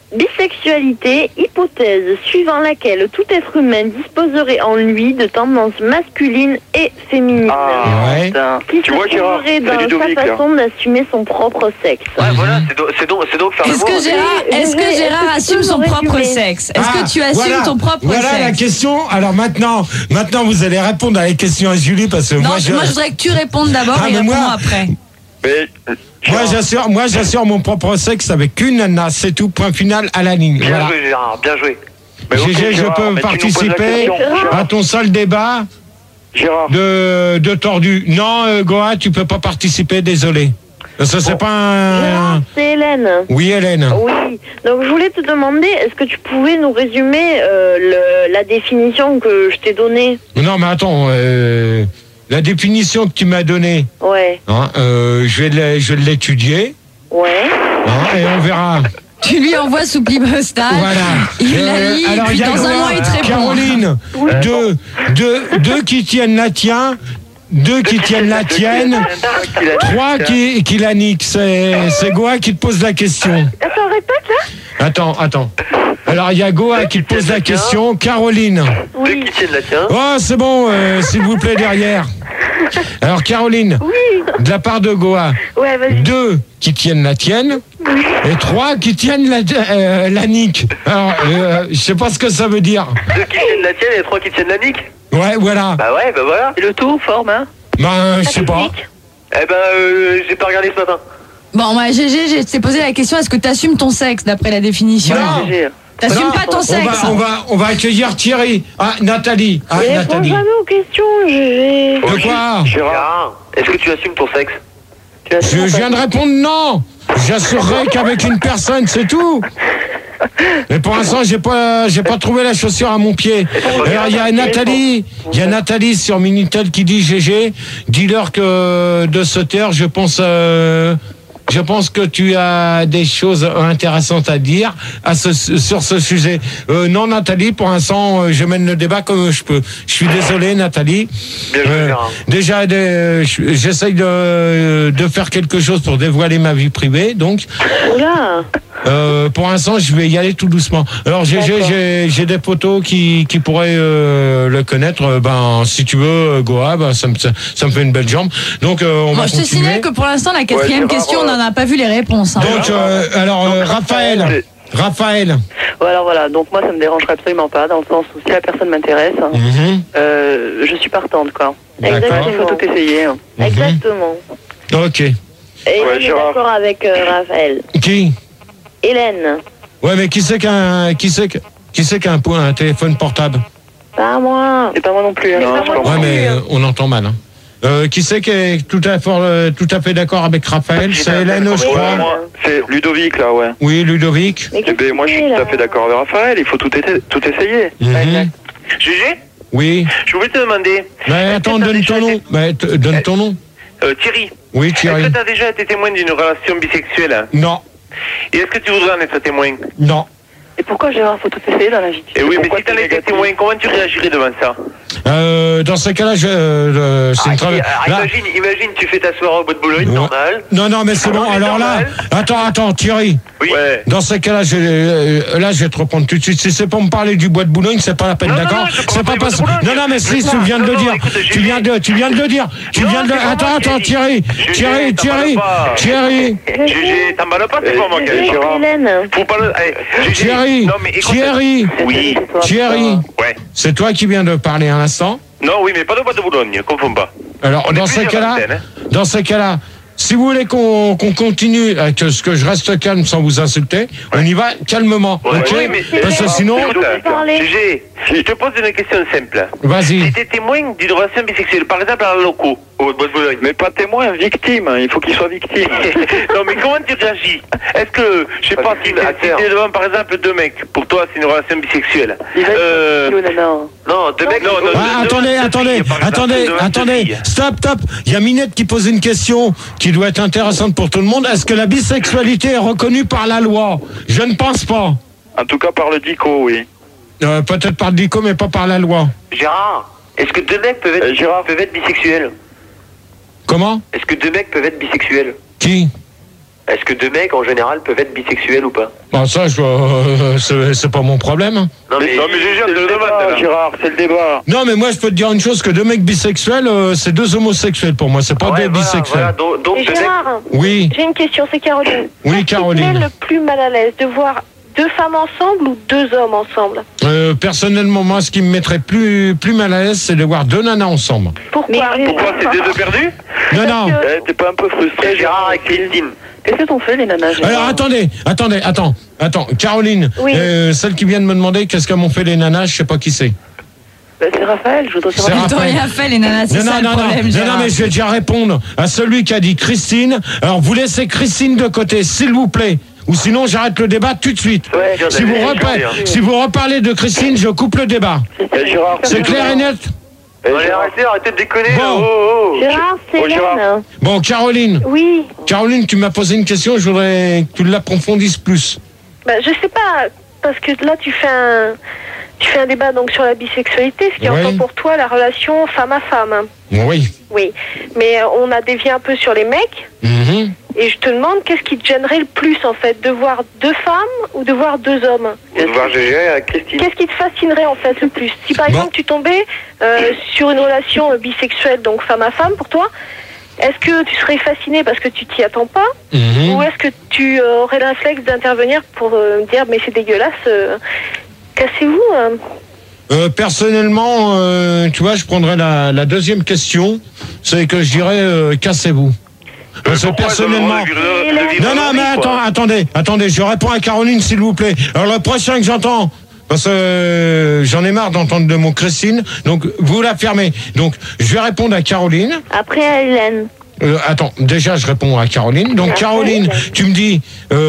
bisexualité, hypothèse suivant laquelle tout être humain disposerait en lui de tendances masculines et féminines. Ah, Ouais. Putain. Qui tu se vois, Gérard, trouverait c'est dans Ludovic, sa là. façon d'assumer son propre sexe. Ouais, voilà, c'est donc, c'est donc, c'est donc faire Est-ce l'amour. que Gérard, Et- est-ce que et- Gérard est-ce que tu assume peux son me propre résumer sexe? Est-ce Ah, que tu assumes voilà, ton propre Voilà la sexe? question. Alors maintenant, maintenant, vous allez répondre à la question à Julie parce que Non, moi, je... moi je voudrais que tu répondes d'abord Ah, et mais moi- répondons après. Mais, Moi, Gérard, j'assure, moi, j'assure mon propre sexe avec une nana. C'est tout. Point final à la ligne. bien Voilà. joué, Gérard, bien joué. Mais G G, ok, je Gérard, peux mais tu nous poses la participer question, à Gérard. ton seul débat Gérard. de, de tordu. Non, euh, Goa, tu peux pas participer, désolé. Ça, c'est pas un... Gérard, c'est Hélène. Oui, Hélène. Oui, donc je voulais te demander, est-ce que tu pouvais nous résumer euh, le- la définition que je t'ai donnée? Non, mais attends, euh, la définition que tu m'as donnée, Ouais, hein, euh, je vais l'é- je vais l'étudier, ouais. hein, et on verra. Tu lui envoies sous pli postal. Voilà. Il la Euh, lit, alors, puis il y a dans un Goa, mois, il te répond. Caroline, deux, deux, deux qui tiennent la tienne, deux qui tiennent la tienne, trois qui, qui la niquent. C'est c'est Goa qui te pose la question. Attends, répète là. Attends, attends. Alors, il y a Goa qui te pose la question. Caroline. Deux qui tiennent la tienne. Oh, c'est bon, euh, s'il vous plaît, derrière. Alors, Caroline, de la part de Goa, Ouais, vas-y. deux qui tiennent la tienne et trois qui tiennent la, euh, la nique. Alors, euh, je sais pas ce que ça veut dire. Deux qui tiennent la tienne et trois qui tiennent la nique. Ouais, voilà. Bah ouais, bah voilà. Et le tout forme, hein? Ben, je sais pas. Eh ben, euh, j'ai pas regardé ce matin. Bon, moi, G G, je t'ai posé la question, est-ce que tu assumes ton sexe d'après la définition? Non. G G. T'assumes Non, pas ton on sexe? va, on va, on va accueillir Thierry. Ah, Nathalie. Ah, Mais réponds Nathalie. jamais aux questions, G G. De quoi? Gérard, est-ce que tu assumes ton sexe? Tu as Je viens de répondre non. J'assurerai qu'avec une personne, c'est tout. Mais pour l'instant, j'ai pas, j'ai pas trouvé la chaussure à mon pied. Alors, il y a Nathalie, il y a Nathalie sur Minitel qui dit G G, dis-leur que de se taire, je pense, euh, je pense que tu as des choses intéressantes à dire à ce, sur ce sujet. Euh, non, Nathalie, pour l'instant, euh, je mène le débat comme je peux. Je suis désolé, Nathalie. Bien joué, Euh, Gérard. déjà, des- j'essaye de, de faire quelque chose pour dévoiler ma vie privée, donc. Oula. Euh, pour l'instant, je vais y aller tout doucement. Alors, G G, j'ai j'ai des potos qui, qui pourraient euh, le connaître. Euh, Ben, si tu veux, euh, Goa, ben, ça, me, ça, ça me fait une belle jambe. Donc, euh, on Bon, va je te continuer. signale que pour l'instant, la quatrième Ouais, Gérard, question, on euh, n'en a pas vu les réponses. hein. Donc, euh, alors, euh, Raphaël. Raphaël. Ouais, alors voilà, donc moi ça me dérangerait absolument pas, dans le sens où si la personne m'intéresse, Mhm. euh, je suis partante, quoi. D'accord. Il faut tout essayer. hein. Mhm. Exactement. Ok. Et Ouais, Hélène est Gérard. d'accord avec euh, Raphaël. Qui? Hélène, Ouais, mais qui c'est qu'un qui c'est que- qui c'est qu'un point un téléphone portable? pas moi. C'est pas moi non plus. hein. Non, C'est pas je moi non Ouais, plus, mais hein. euh, on entend mal. Hein. Euh, qui c'est qui est tout à fait euh, tout à fait d'accord avec Raphaël? C'est Hélène, je Ouais, crois. moi, c'est Ludovic, là, ouais. Oui, Ludovic. Mais Eh qu'est-ce ben, moi, je que suis c'est, tout à là fait d'accord avec Raphaël. Il faut tout, essa- tout essayer. Mhm. Gégé, Oui. je voulais te demander. Mais attends, Est-ce que t'as donne déjà ton nom. été- Mais t- donne ton nom. Euh, Thierry, Oui, est-ce Thierry. que tu as déjà été témoin d'une relation bisexuelle? Non, Et est-ce que tu voudrais en être témoin? non. Et pourquoi Gérard, faut tout essayer dans la vie? Et oui, mais Pourquoi si tu en t'es étais négatif témoin, comment tu réagirais devant ça? Euh, dans ce cas-là, je, euh, c'est Ah, une très- qui- ah, là- imagine, imagine, tu fais ta soirée au bois de Boulogne, Ouais. normal. Non, non, mais c'est bon. Non, mais Alors là, normal. attends, attends, Thierry. Oui. Ouais. Dans ces cas-là, je, euh, là, je vais te reprendre tout de suite. Si c'est pour me parler du bois de Boulogne, c'est pas la peine, Non, non, d'accord? non, je C'est parle pas pas du parce. bois de Boulogne. Non, non, mais si, Mais tu quoi viens de le Non, non, dire. écoute, Tu j'ai- viens de, tu viens de le dire. Tu Non, viens de. c'est pas moi Attends, qui ai attends, dit. Thierry, Gégé, Thierry, t'emballes Thierry, pas. Thierry, Gégé, t'emballes pas, c'est pas moi qui ai dit. Gégé, Gérard. Hélène. Faut pas le. Allez, Gégé, Thierry, non, mais écoute- Thierry, Oui. Thierry. Ouais. C'est toi qui viens de parler à l'instant. Non, oui, mais pas de bois de Boulogne, confonds pas. Alors, On est dans ces plusieurs cas-là, antennes, dans ces cas-là, si vous voulez qu'on qu'on continue, euh, que, ce que je reste calme sans vous insulter, on y va calmement, Ouais, ok? oui, mais- Parce que mais- sinon, Écoute, parler. Gégé, je te pose une question simple. vas-y. Si t'es témoin d'une relation bisexuelle, par exemple à la loco, au bois de Boulogne. Mais pas témoin, victime. Il faut qu'il soit victime. Non, mais comment tu réagis? Est-ce que, je sais pas, si, si t'es devant par exemple deux mecs, pour toi c'est une relation bisexuelle. Il va être Euh, tranquille, nana. non, deux mecs, non, non, Ah, deux- attendez, deux attendez, filles, par exemple, attendez, deux- deux attendez, filles. stop, stop. Il y a Minette qui pose une question qui doit être intéressante pour tout le monde. Est-ce que la bisexualité est reconnue par la loi? Je ne pense pas. En tout cas, par le dico, oui. Euh, peut-être par le dico, mais pas par la loi. Gérard, est-ce que deux mecs peuvent être, Euh, Gérard. peuvent être bisexuels? Comment? Est-ce que deux mecs peuvent être bisexuels? Qui? Est-ce que deux mecs en général peuvent être bisexuels ou pas? Bon, ça, je, euh, c'est c'est pas mon problème. Non, mais, non, mais Gégé, on c'est te le le demande. débat, là. Gérard, c'est le débat. Non, mais moi, je peux te dire une chose, que deux mecs bisexuels, euh, c'est deux homosexuels pour moi, c'est pas Ouais, deux voilà, bisexuels. voilà, donc, donc Et deux mecs- Gérard, Oui, j'ai une question, c'est Caroline. oui, Qu'est-ce qui te met Caroline. le plus mal à l'aise, de voir deux femmes ensemble ou deux hommes ensemble? Euh, personnellement, moi, ce qui me mettrait plus, plus mal à l'aise, c'est de voir deux nanas ensemble. Pourquoi? Pourquoi c'est deux deux perdus? Non, non. que- Eh, T'es pas un peu frustré, Gérard et Christine. Qu'est-ce que t'ont fait, les nanas, Gérard? Alors attendez, attendez, attends, attends. Caroline, Oui. euh, celle qui vient de me demander qu'est-ce qu'elles m'ont fait les nanas, je sais pas qui c'est. Bah, c'est Raphaël, je voudrais C'est savoir. Ils t'ont Raphaël. rien fait, les nanas, c'est Non, ça non, le non, non, problème, non, non, Gérard. mais je vais déjà répondre à celui qui a dit Christine. Alors vous laissez Christine de côté, s'il vous plaît. Ou sinon j'arrête le débat tout de suite. Ouais, Si vous, reparlez, si vous reparlez de Christine, je coupe le débat. Eh, Gérard, C'est clair et net? Eh, Allez, Gérard, arrêtez, arrêtez de déconner. Bon. là, oh, oh, oh. Gérard, c'est Oh, Gérard. Hélène. Bon, Caroline, Oui. Caroline, tu m'as posé une question, je voudrais que tu l'approfondisses plus. Bah, je sais pas, parce que là, tu fais un, tu fais un débat donc sur la bisexualité, ce qui Oui. entend pour toi la relation femme à femme. hein. Oui. Oui. Mais euh, on a dévié un peu sur les mecs, Mhm. et je te demande qu'est-ce qui te gênerait le plus, en fait, de voir deux femmes ou de voir deux hommes? Ou de voir Gégé avec Christine. Qu'est-ce qui te fascinerait, en fait, le plus? Si, par Bon. exemple, tu tombais euh, sur une relation euh, bisexuelle, donc femme à femme, pour toi, est-ce que tu serais fasciné parce que tu t'y attends pas? Mhm. Ou est-ce que tu euh, aurais le réflexe d'intervenir pour euh, me dire mais c'est dégueulasse, euh, cassez-vous hein. Euh, personnellement, euh, tu vois, je prendrais la, la deuxième question, c'est que je dirais euh, cassez-vous. Parce que Pourquoi personnellement. ils ont le droit de vivre- de vivre Non, non, leur mais vie, quoi. attends, attendez, attendez, je réponds à Caroline, s'il vous plaît. Alors, le prochain que j'entends, parce que euh, j'en ai marre d'entendre de mon Christine, donc vous la fermez. Donc, je vais répondre à Caroline. Après à Hélène. Euh, attends, déjà, je réponds à Caroline. Donc, Caroline, tu me dis,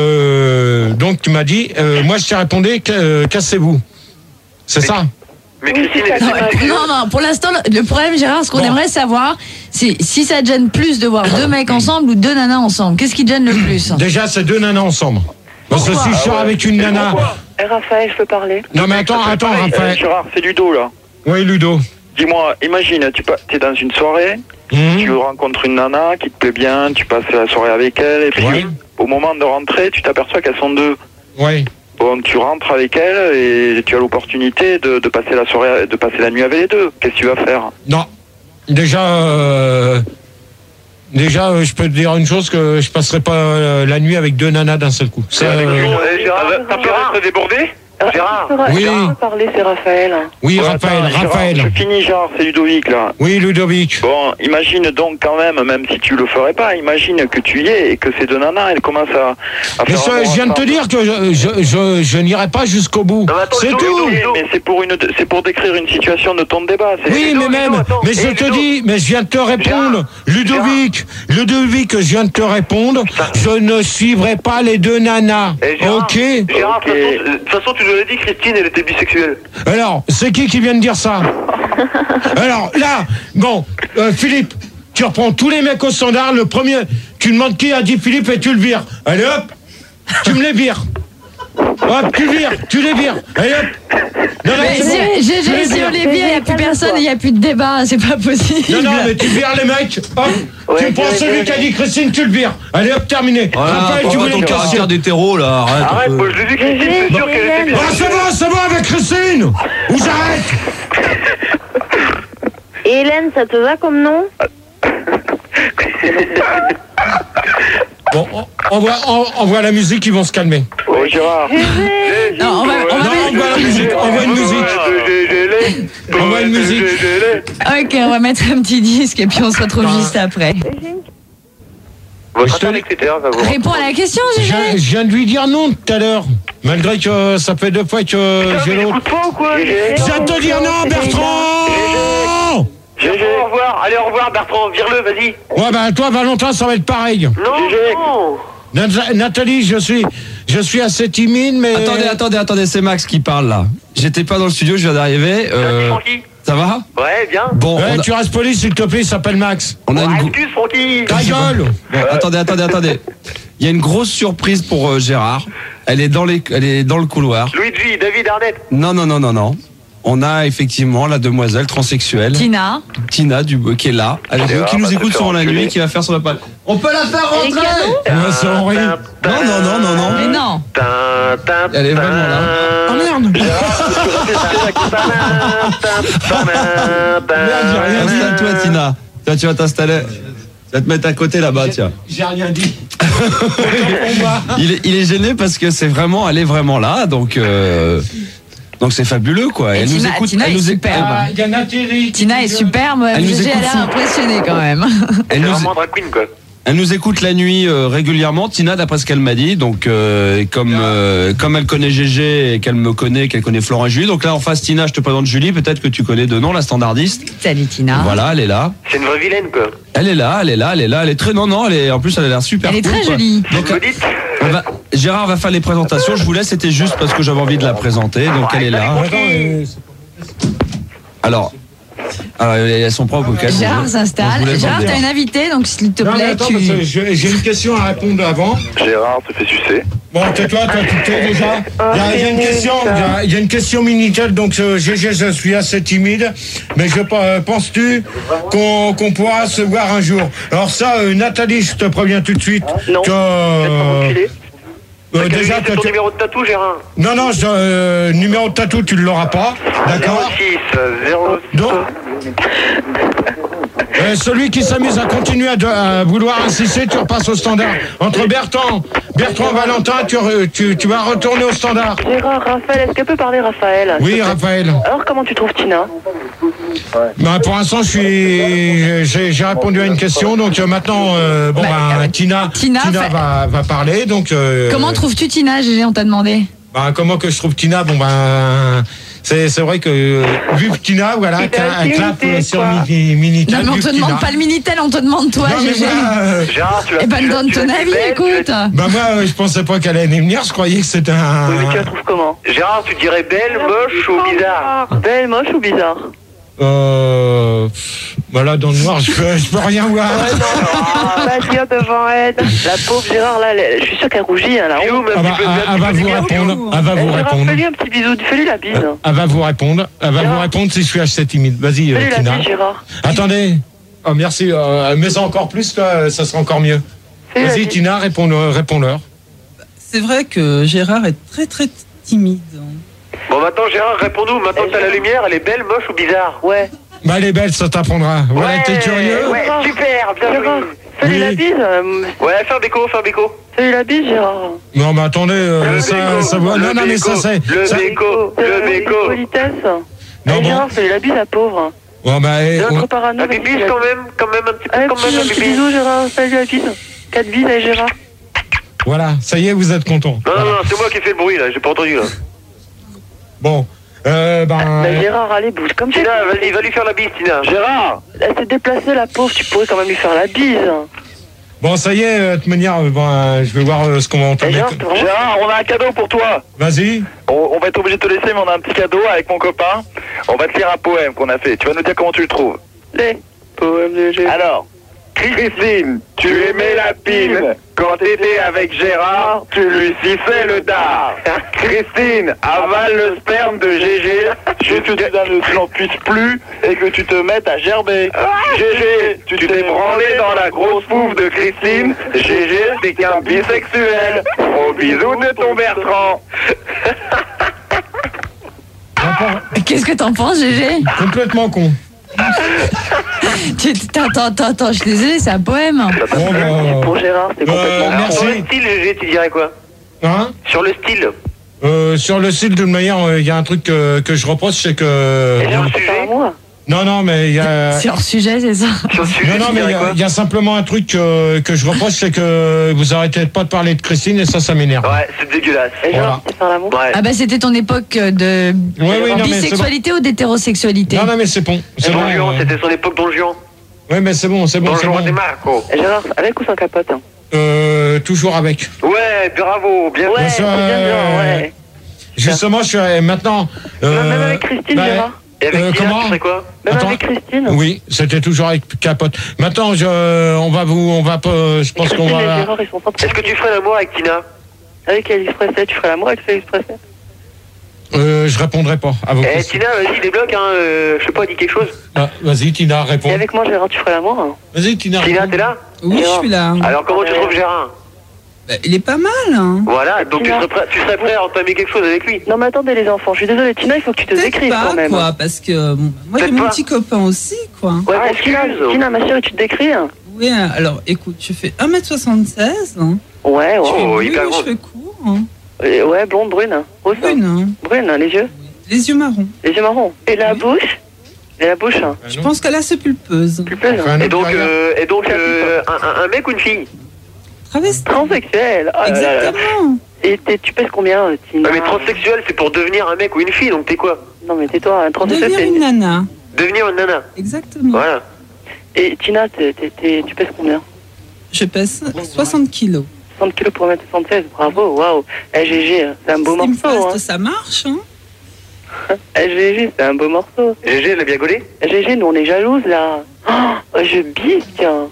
euh, donc, tu m'as dit, euh, moi, je t'ai répondu, ca- euh, cassez-vous. C'est ça? Mais Oui, Christine, c'est elle- ça, Non, c'est non, non, pour l'instant, le le problème, Gérard, ce qu'on Bon. aimerait savoir, c'est si ça te gêne plus de voir deux mecs ensemble ou deux nanas ensemble. Qu'est-ce qui te gêne le plus? Déjà, c'est deux nanas ensemble. Parce que si je sors avec une nana. Eh, Raphaël, je peux parler? Non, mais attends, attends, Eh, Raphaël. Gérard, c'est Ludo, là. Oui, Ludo. Dis-moi, imagine, tu es dans une soirée, Mhm. tu rencontres une nana qui te plaît bien, tu passes la soirée avec elle, et puis Ouais. au moment de rentrer, tu t'aperçois qu'elles sont deux. Oui. Bon, tu rentres avec elle et tu as l'opportunité de, de passer la soirée, de passer la nuit avec les deux. Qu'est-ce que tu vas faire? Non. Déjà, euh, Déjà, euh, je peux te dire une chose, que je passerai pas euh, la nuit avec deux nanas d'un seul coup. Ça, euh, T'as peur d'être débordé Gérard Oui. Gérard, parler, c'est Raphaël. Oui, Ouais, Raphaël, attends, Gérard, Raphaël. Je finis, Gérard, c'est Ludovic, là. Oui, Ludovic. Bon, imagine donc quand même, même si tu le ferais pas, imagine que tu y es et que ces deux nanas, elles commencent à, à Mais faire ça, amour je viens de te ensemble. dire que je, je, je, je n'irai pas jusqu'au bout. Non, mais attends, C'est Ludo, tout. Ludo, Mais c'est pour une, c'est pour décrire une situation de ton débat. C'est Oui, Ludo, mais même, Ludo, attends. mais je Eh, te Ludo. dis, mais je viens de te répondre, Ludovic, Ludovic, je viens de te répondre, je ne suivrai pas les deux nanas, Eh, Gérard, ok? Gérard, de Ok. toute façon, de toute façon, tu nous l'as dit, Christine, elle était bisexuelle. Alors, c'est qui qui vient de dire ça? Alors, là, bon, euh, Philippe, tu reprends tous les mecs au standard, le premier, tu demandes qui a dit Philippe et tu le vires. Allez hop, tu me les vires. Hop, tu vires, tu les vires. Allez hop. Non, non, Mais c'est bon, si, tu G G, les si vires. on les vire, il n'y a plus personne, il n'y a plus de débat, c'est pas possible. Non, non, mais tu vires les mecs, hop, Ouais, tu prends ouais, celui ouais, qui a ouais. dit Christine, tu le vires. Allez hop, terminé. Raphaël, tu voulais ton une question. caractère d'hétéro là, arrête. un Arrête, peu. moi je l'ai dit, Christine, c'est sûr qu'elle était Ah, c'est bisexuelle. bon, c'est bon avec Christine. Ou j'arrête. Et Hélène, ça te va comme nom? Bon, on, on, voit, on, on voit la musique, ils vont se calmer. Oh, Gérard. Non, on va, on va Non, on voit la musique, on voit une musique. On voit une musique. Ok, on va mettre un petit disque et puis on se retrouve juste après. Votre appel, et cetera va vous Réponds à la question, Je, G G. je viens de lui dire non tout à l'heure. Malgré que ça fait deux fois que j'ai l'autre. Écoute pas ou quoi Je viens de te dire non, Bertrand. G G, au revoir. Allez, au revoir, Bertrand. Vire-le, vas-y. Ouais, bah toi, Valentin, ça va être pareil. Non, non. Nat- Nathalie, je suis, je suis assez timide, mais... Attendez, attendez, attendez, c'est Max qui parle là. J'étais pas dans le studio, je viens d'arriver. Vas-y, Euh, Francky. ça va? Ouais, bien. Bon, Ouais, on a, tu restes poli, s'il te plaît, il s'appelle Max. on a Oh, une. go- excuse, Francky. Ta gueule. Bon, attendez, attendez, attendez. Il y a une grosse surprise pour euh, Gérard. Elle est dans les, elle est dans le couloir. Luigi, David Arnett. Non, non, non, non, non. On a effectivement la demoiselle transsexuelle, Tina. Tina Dubois, qui est là, avec nous, qui va nous se écoute faire souvent la enculer. nuit, qui va faire son appel. On peut la faire rentrer. Ouais, c'est horrible. Non, non, non, non, non. Mais non. Elle est vraiment là. Oh merde. Installe-toi, Tina. Tiens, tu vas t'installer. Tu vas te mettre à côté là-bas, tiens. J'ai rien dit. Il est, il est gêné parce que c'est vraiment, elle est vraiment là, donc donc Donc c'est fabuleux, quoi. Et Elle Tina, nous écoute. Tina elle est nous écoute. superbe. Ah, il y a Nathalie. Tina est superbe, Elle nous G G a écoute l'air fou. impressionnée quand même. Elle C'est nous, vraiment drag queen, quoi. elle nous écoute la nuit euh, régulièrement, Tina, d'après ce qu'elle m'a dit. Donc, euh, et comme euh, comme elle connaît G G et qu'elle me connaît, qu'elle connaît Florent et Julie. Donc là, en face, Tina, je te présente Julie. Peut-être que tu connais de nom la standardiste. Salut Tina. Voilà, elle est là. C'est une vraie vilaine, quoi. Elle est là, elle est là, elle est là. Elle est très non non. Elle est en plus, elle a l'air super. Elle est cool, très quoi. jolie. Donc, Vous dites on va- Gérard va faire les présentations. Je vous laisse. C'était juste parce que j'avais envie de la présenter. Donc elle est là. Alors, alors elle a son propre calme. Gérard s'installe. Gérard, t'as une invitée, donc s'il te Non, mais plaît, attends, tu. parce que je- j'ai une question à répondre avant. Gérard se fait sucer. Bon, tais-toi, toi, tu t'es déjà. Il y a, il y a une question, il y a- il y a une question Minitel, donc euh, G G, je suis assez timide, mais je euh, penses-tu qu'on qu'on pourra se voir un jour? Alors ça, euh, Nathalie, je te préviens tout de suite Non. que. Peut-être euh, enculé. euh, Quel déjà, est toi, ton tu- numéro de tatou, Gérard? non, non, je- euh, numéro de tatou, tu ne l'auras pas, d'accord? six zéro Donc, euh, celui qui s'amuse à continuer à, de- à vouloir insister, tu repasses au standard. Entre Bertrand, Bertrand, Valentin, tu, re- tu, tu vas retourner au standard. Gérard, Raphaël, est-ce qu'elle peut parler, Raphaël? Oui, Raphaël. Alors, comment tu trouves Tina? Bah, pour l'instant, je suis, j'ai, j'ai répondu à une question, donc euh, maintenant, euh, bon, Bah, bah, euh, Tina, Tina fait- va, va parler, donc. euh, Comment trouves-tu Tina, G G, on t'a demandé? bah, comment que je trouve Tina? Bon, ben, c'est, c'est vrai que euh, vu que Tina, voilà, Il qu'un a un clap imité, sur quoi. Mini, Minitel, Non, mais on vu te que demande Tina- pas le Minitel, on te demande toi, Non, mais G G. moi, euh, Gérard, tu l'as Eh ben, tu l'as- donne tu l'as ton dit avis, belle, tu l'as- écoute. bah, moi, euh, je pensais pas qu'elle allait venir, je croyais que c'était un. Oui, mais tu la trouves comment? Gérard, tu dirais belle, moche ou bizarre? Belle, moche ou bizarre? Euh. pff, Voilà, dans le noir, je peux, je peux rien voir. Ah, vas-y, hop, devant elle. La pauvre Gérard, là, elle- je suis sûr qu'elle rougit, hein, là. Et où, ma Elle va, petite- ma elle- elle petite va vous lumière, répondre. Elle va vous Gérard, répondre. fais-lui un petit bisou, fais-lui la bise. Elle va vous répondre. Elle va Gérard. vous répondre si je suis assez timide. Vas-y, euh, Fais-lui la Tina. bise, Gérard. Attendez. Oh, merci. Euh, mais encore plus, toi, ça sera encore mieux. Fais-lui la Vas-y, bise. Tina, réponds- réponds-leur. C'est vrai que Gérard est très très timide. Bon, maintenant, Gérard, réponds-nous. Maintenant que t'as la lumière, elle est belle, moche ou bizarre? Ouais. Bah, elle est belle, ça t'apprendra. Voilà, Ouais, t'es curieux? Ouais, super, bien joué. Salut Oui. la bise. euh, Ouais, fais un béco, fais un béco. Salut la bise, Gérard. Non, mais attendez, euh, Le ça, béco, ça va. le Non, non, mais ça, béco, c'est. le ça- béco, le béco. Politesse. Non, Eh, bon. Gérard, salut la bise, la pauvre. Ouais, bah, eh, C'est ouais. notre parano. Un bibis quand même, quand même, un petit peu Allez, quand petit, même, un un petit bibis. bisou, Gérard. Salut la bise. Quatre bises avec Gérard. Voilà, ça y est, vous êtes content. Non, non, non, c'est moi qui ai fait le bruit là, j'ai pas entendu là. Bon, euh, ben. Bah, Gérard, allez, bouge comme ça. Tina, vas-y, va lui faire la bise, Tina. Gérard, Elle s'est déplacée, la pauvre. Tu pourrais quand même lui faire la bise. Bon, ça y est, euh, de toute manière, euh, ben, je vais voir euh, ce qu'on va Eh, entamer. Gérard, c'est vraiment... Gérard, on a un cadeau pour toi. Vas-y. On, on va être obligé de te laisser, mais on a un petit cadeau avec mon copain. On va te lire un poème qu'on a fait. Tu vas nous dire comment tu le trouves. Les poèmes de Gérard. Alors, Christine, tu aimais la pine. Quand t'étais avec Gérard, tu lui sifflais le dard. Christine, avale le sperme de Gégé. Juste que tu n'en puisses plus et que tu te mettes à gerber. Gégé, tu t'es branlé dans la grosse pouffe de Christine. Gégé, t'es qu'un bisexuel. Au bisou de ton Bertrand. Qu'est-ce que t'en penses, Gégé? Complètement con. Tu- Attends, attends, attends, je suis désolée, c'est un poème. Bon, bah, Pour Gérard, c'est euh, complètement... Alors, sur le merci. style, G G, tu dirais quoi? Hein Sur le style. Euh, sur le site, de toute manière, il y a un truc que, que je reproche, c'est que. Et sur le C'est sujet? pas moi. Non, non, mais il y a. C'est hors sujet, c'est ça? Sur le sujet, Non, non, tu mais il y dirais a- quoi? il y, a simplement un truc que, que je reproche, c'est que vous arrêtez pas de parler de Christine et ça, ça m'énerve. Ouais, c'est dégueulasse. Et Voilà. Gérard, c'est faire l'amour. Ouais. Ah bah c'était ton époque de Ouais, oui, non, mais c'est bisexualité ou d'hétérosexualité? Non, non, mais c'est bon. C'est Don bon. Juan, euh, c'était son époque Don Juan. Ouais, mais c'est bon, c'est bon, Don c'est Juan bon. de Marco. Et Gérard, avec ou sans capote hein? Euh, toujours avec. Ouais, bravo, bien Ouais, Bien c'est sûr, bien, euh, bien, ouais. Justement, je suis euh, maintenant. euh, Même avec Christine, bah, Gérard. Et avec Euh, Tina, comment tu ferais quoi? Même Attends. avec Christine. Oui, c'était toujours avec capote. Maintenant, je, on va vous, on va pas, je pense qu'on Christine et va. Gérard, ils sont pas Est-ce que tu ferais l'amour avec Tina? Avec Elvis Presley, tu ferais l'amour avec Elvis Presley? Euh, je répondrai pas à vos Eh, questions. Tina, vas-y, débloque, hein. euh, Je sais pas, dis quelque chose. Ah, vas-y, Tina, réponds. Et avec moi, Gérard, tu ferais l'amour hein? Vas-y, Tina. Tina, réponds. t'es là? Oui, je suis là. Alors, comment tu Ouais. trouves Gérard? Bah, il est pas mal, hein. Voilà, donc tu Tina. serais, prêt, tu serais prêt à entamer quelque chose avec lui? Non, mais attendez, les enfants, je suis désolée, Tina, il faut que tu te Peut-être décrives pas, quand même. quoi, parce que euh, bon, moi j'ai Peut-être mon pas. petit copain aussi, quoi. Ouais, Ah, bon, Tina, excuse. Tina, ma chérie, tu te décris hein? Oui, alors écoute, je fais un mètre soixante-seize, hein. Ouais, Je ouais. fais Oh, brune, hyper les grande. cheveux courts, hein. Et ouais, blonde, brune. Rose, hein. Brune, hein. Brune, hein, les yeux. Les yeux marrons. Les yeux marrons. Et la Oui. bouche Et la bouche hein. Ah, Je non. pense qu'elle a ce pulpeuse. Pulpeuse. Enfin, un Et autre donc, derrière. euh, et donc euh, un, un- un mec ou une fille? Travesti. Transsexuel. Oh là là là. Exactement. Et t'es- tu pèses combien, euh, Tina? Ouais, mais transsexuel, c'est pour devenir un mec ou une fille, donc t'es quoi? Non, mais tais-toi, un transsexuel, Devenir c'est une nana. Devenir une nana. Exactement. Voilà. Et Tina, t'es- t'es- t'es- tu pèses combien? Je pèse soixante kilos. soixante kilos pour un mètre soixante-seize, bravo, waouh. Eh, G G, c'est un beau Slim morceau, fast, hein. ça marche, hein. Eh, G G, c'est un beau morceau. G G, elle a bien gaulé? Eh, G G, nous, on est jalouses, là. Oh, je bise, tiens.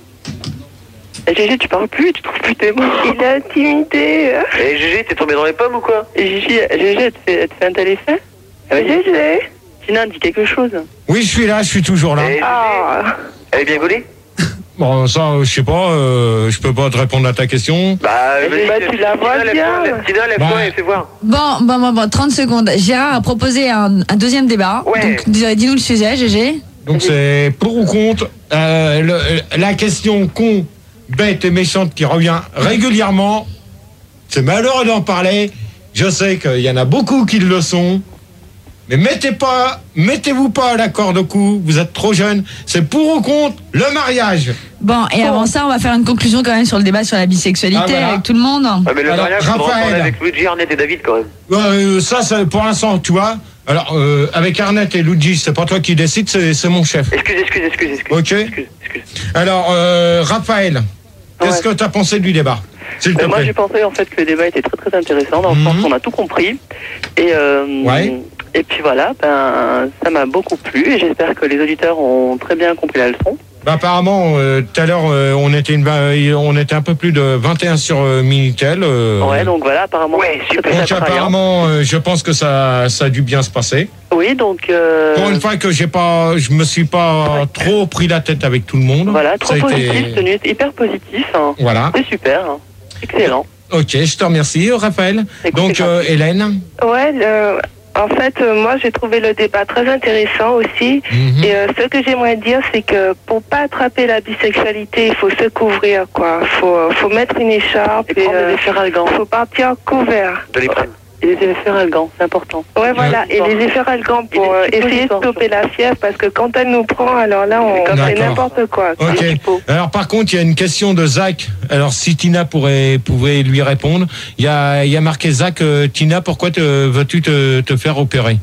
Eh, G G, tu parles plus, tu trouves plus tes mots. Il est intimidé. Et G G, t'es tombé dans les pommes ou quoi? Et Gigi, G G, elle te fait, elle te fait un tel effet? G G. Tina, dis quelque chose. Oui, je suis là, je suis toujours là. Et G G, Ah. elle est bien gaulée? Bon, ça, euh, je sais pas, euh, je peux pas te répondre à ta question. Bah, Eh, vas-y, bah, Tina, tu la vois lève-toi, bien. lève- Tina, lève-toi Bah. et fais voir. Bon, bon, bon, bon, trente secondes. Gérard a proposé un, un deuxième débat. Ouais. Donc, dis- dis-nous le sujet, Gégé. Donc c'est pour ou contre euh, le- la question con, bête et méchante qui revient régulièrement. C'est malheureux d'en parler. Je sais qu'il y en a beaucoup qui le sont. Mais mettez pas, mettez-vous pas à la corde au cou. Vous êtes trop jeune. C'est pour ou contre le mariage. Bon, et avant ça, on va faire une conclusion quand même sur le débat sur la bisexualité Ah, voilà. avec tout le monde. Ah, mais le Alors, mariage, faudra en Raphaël. parler avec Luigi, Arnett et David quand même. Euh, ça, ça, pour l'instant, tu vois. Alors, euh, avec Arnett et Luigi, c'est pas toi qui décide, c'est, c'est mon chef. Excuse, excuse, excuse, excuse. Ok. Excuse, excuse. Alors, euh, Raphaël, qu'est-ce Ouais. que tu as pensé du débat, s'il te Euh, moi, plaît? j'ai pensé en fait que le débat était très très intéressant dans le Mhm. sens qu'on a tout compris. Et, euh, Ouais. et puis voilà, ben, ça m'a beaucoup plu et j'espère que les auditeurs ont très bien compris la leçon. Bah, apparemment, euh, tout à l'heure, euh, on était une, va- on était un peu plus de vingt et un sur euh, Minitel. euh, Ouais, donc voilà, apparemment. Ouais, très, super. très donc attrayant. apparemment, euh, je pense que ça, ça a dû bien se passer. Oui, donc. euh, Pour une fois que j'ai pas, je me suis pas trop pris la tête avec tout le monde. Voilà, trop Ça a été- positif, tenu hyper positif. hein. Voilà. C'est super, hein. Excellent. Ok, je te remercie, Raphaël. Écoute, Donc, c'est euh, Hélène. Ouais, le- En fait, euh, moi, j'ai trouvé le débat très intéressant aussi. Mhm. Et euh, ce que j'aimerais dire, c'est que pour pas attraper la bisexualité, il faut se couvrir, quoi. Faut, euh, faut mettre une écharpe et, prendre euh, des efferalgans. faut partir couvert. De les prendre. Et les efferalgans, c'est important. Ouais, voilà. Et les efferalgans pour Et euh, les essayer de suppositoires, stopper la fièvre, parce que quand elle nous prend, alors là, on D'accord. fait n'importe quoi. quoi. Ok. Alors par contre, il y a une question de Zach. Alors si Tina pourrait pouvait lui répondre, il y a il y a marqué Zach. euh, Tina, pourquoi te, veux-tu te, te faire opérer?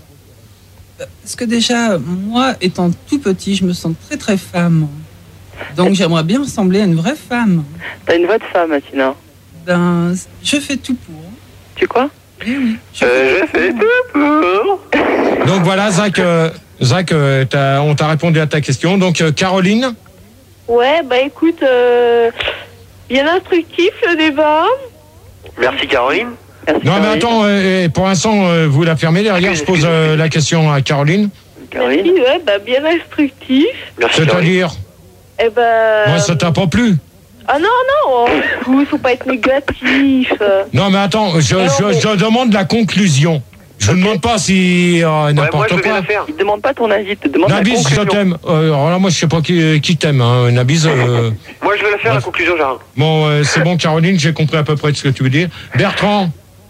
Parce que déjà, moi, étant tout petit, je me sens très très femme. Donc j'aimerais bien ressembler à une vraie femme. T'as une voix de femme, Tina. Ben, je fais tout pour. Tu quoi? Oui, oui. Je Euh, je fais tout pour. Donc voilà, Zach. euh, Zach, euh, t'as- on t'a répondu à ta question. Donc euh, Caroline. Ouais, bah écoute, euh, bien instructif le débat. Merci Caroline. Non mais attends, euh, pour l'instant, euh, vous la fermez derrière. Je pose euh, la question à Caroline. Merci, ouais, bah bien instructif. C'est-à-dire, Eh ben. moi, ça t'a pas plu? Ah non, non, oh, faut pas être négatif. Non mais attends, je, je, je demande la conclusion. Je ne demande pas si euh, n'importe quoi. Il te demande pas ton avis, il te demande la Nabis, je conclusion. t'aime. Euh, alors là, moi, je sais pas qui, qui t'aime. Hein. Nabis. Euh, Moi, je vais la faire, la conclusion, Gérard. bon, euh, c'est bon, Caroline, j'ai compris à peu près ce que tu veux dire. Bertrand.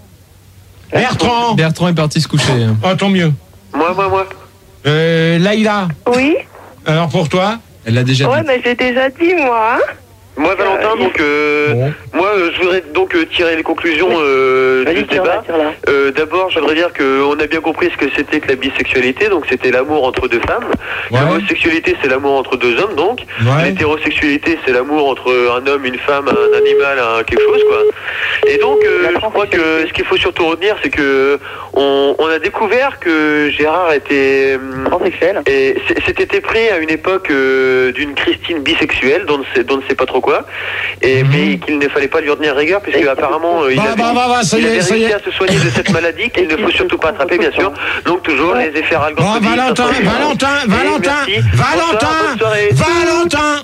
Bertrand. Bertrand est parti se coucher. Ah, tant mieux. Moi, moi, moi. Euh, Laïla. Oui. Alors pour toi? Elle l'a déjà Ouais, mais j'ai déjà dit, moi. Hein. Moi, Valentin, donc, euh, moi, euh, je voudrais donc euh, tirer les conclusions euh, du débat. Euh, D'abord, je voudrais dire qu'on a bien compris ce que c'était que la bisexualité, donc c'était l'amour entre deux femmes. Ouais. L'homosexualité, c'est l'amour entre deux hommes, donc. Ouais. L'hétérosexualité, c'est l'amour entre un homme, une femme, un animal, un quelque chose, quoi. Et donc, euh, je crois que ce qu'il faut surtout retenir, c'est que on, on a découvert que Gérard était transsexuel. Et c- s'était pris à une époque euh, d'une Christine bisexuelle, dont on ne sait, dont on ne sait pas trop quoi, et mais qu'il ne fallait pas lui retenir rigueur, puisque apparemment euh, il Bah, avait, bah, bah, bah, ça y il est, avait ça y réussi est. à se soigner de cette maladie qu'il ne faut surtout pas attraper, bien sûr. Donc toujours les effets ralgants. Bon, Valentin, Valentin, Valentin, Valentin, Valentin.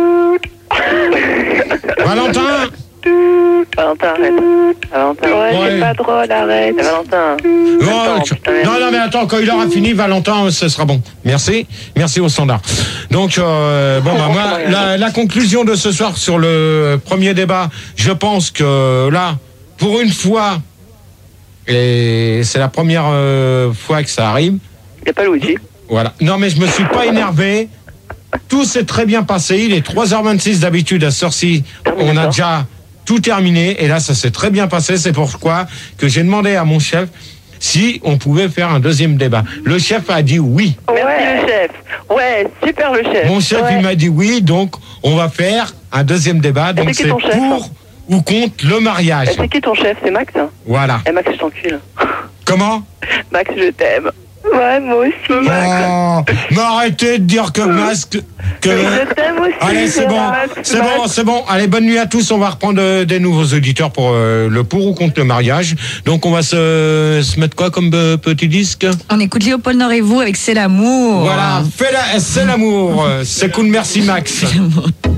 Valentin. Valentin, arrête. Valentin. Ouais, Ouais. c'est pas drôle, arrête. Valentin. Oh, non, non, mais attends, quand il aura fini, Valentin, ce sera bon. Merci, merci au standard. Donc, euh, bon, bah, moi, la, la conclusion de ce soir sur le premier débat, je pense que là, pour une fois, et c'est la première euh, fois que ça arrive. Il n'y a pas Luigi. Voilà. Non, mais je me suis pas énervé. Tout s'est très bien passé. Il est trois heures vingt-six d'habitude à Sorcy. On a déjà tout terminé. Et là, ça s'est très bien passé. C'est pourquoi que j'ai demandé à mon chef si on pouvait faire un deuxième débat. Le chef a dit oui. Merci le chef. Ouais, super le chef. Mon chef, Ouais. il m'a dit oui. Donc, on va faire un deuxième débat. Donc, c'est qui c'est ton chef, pour ou contre le mariage. Eh, c'est qui ton chef? C'est Max? Voilà. Eh, Max, je t'encule. Comment? Max, je t'aime. Ouais, moi aussi. Oh, mais arrêtez de dire que masque. Que... Je t'aime aussi. Allez, c'est bon, Gérard. c'est bon, c'est bon. Allez, bonne nuit à tous. On va reprendre euh, des nouveaux auditeurs pour euh, le pour ou contre le mariage. Donc, on va se, se mettre quoi comme euh, petit disque? On écoute Léopold Nord et vous avec C'est l'amour. Voilà, fais la, c'est l'amour. C'est cool, merci Max.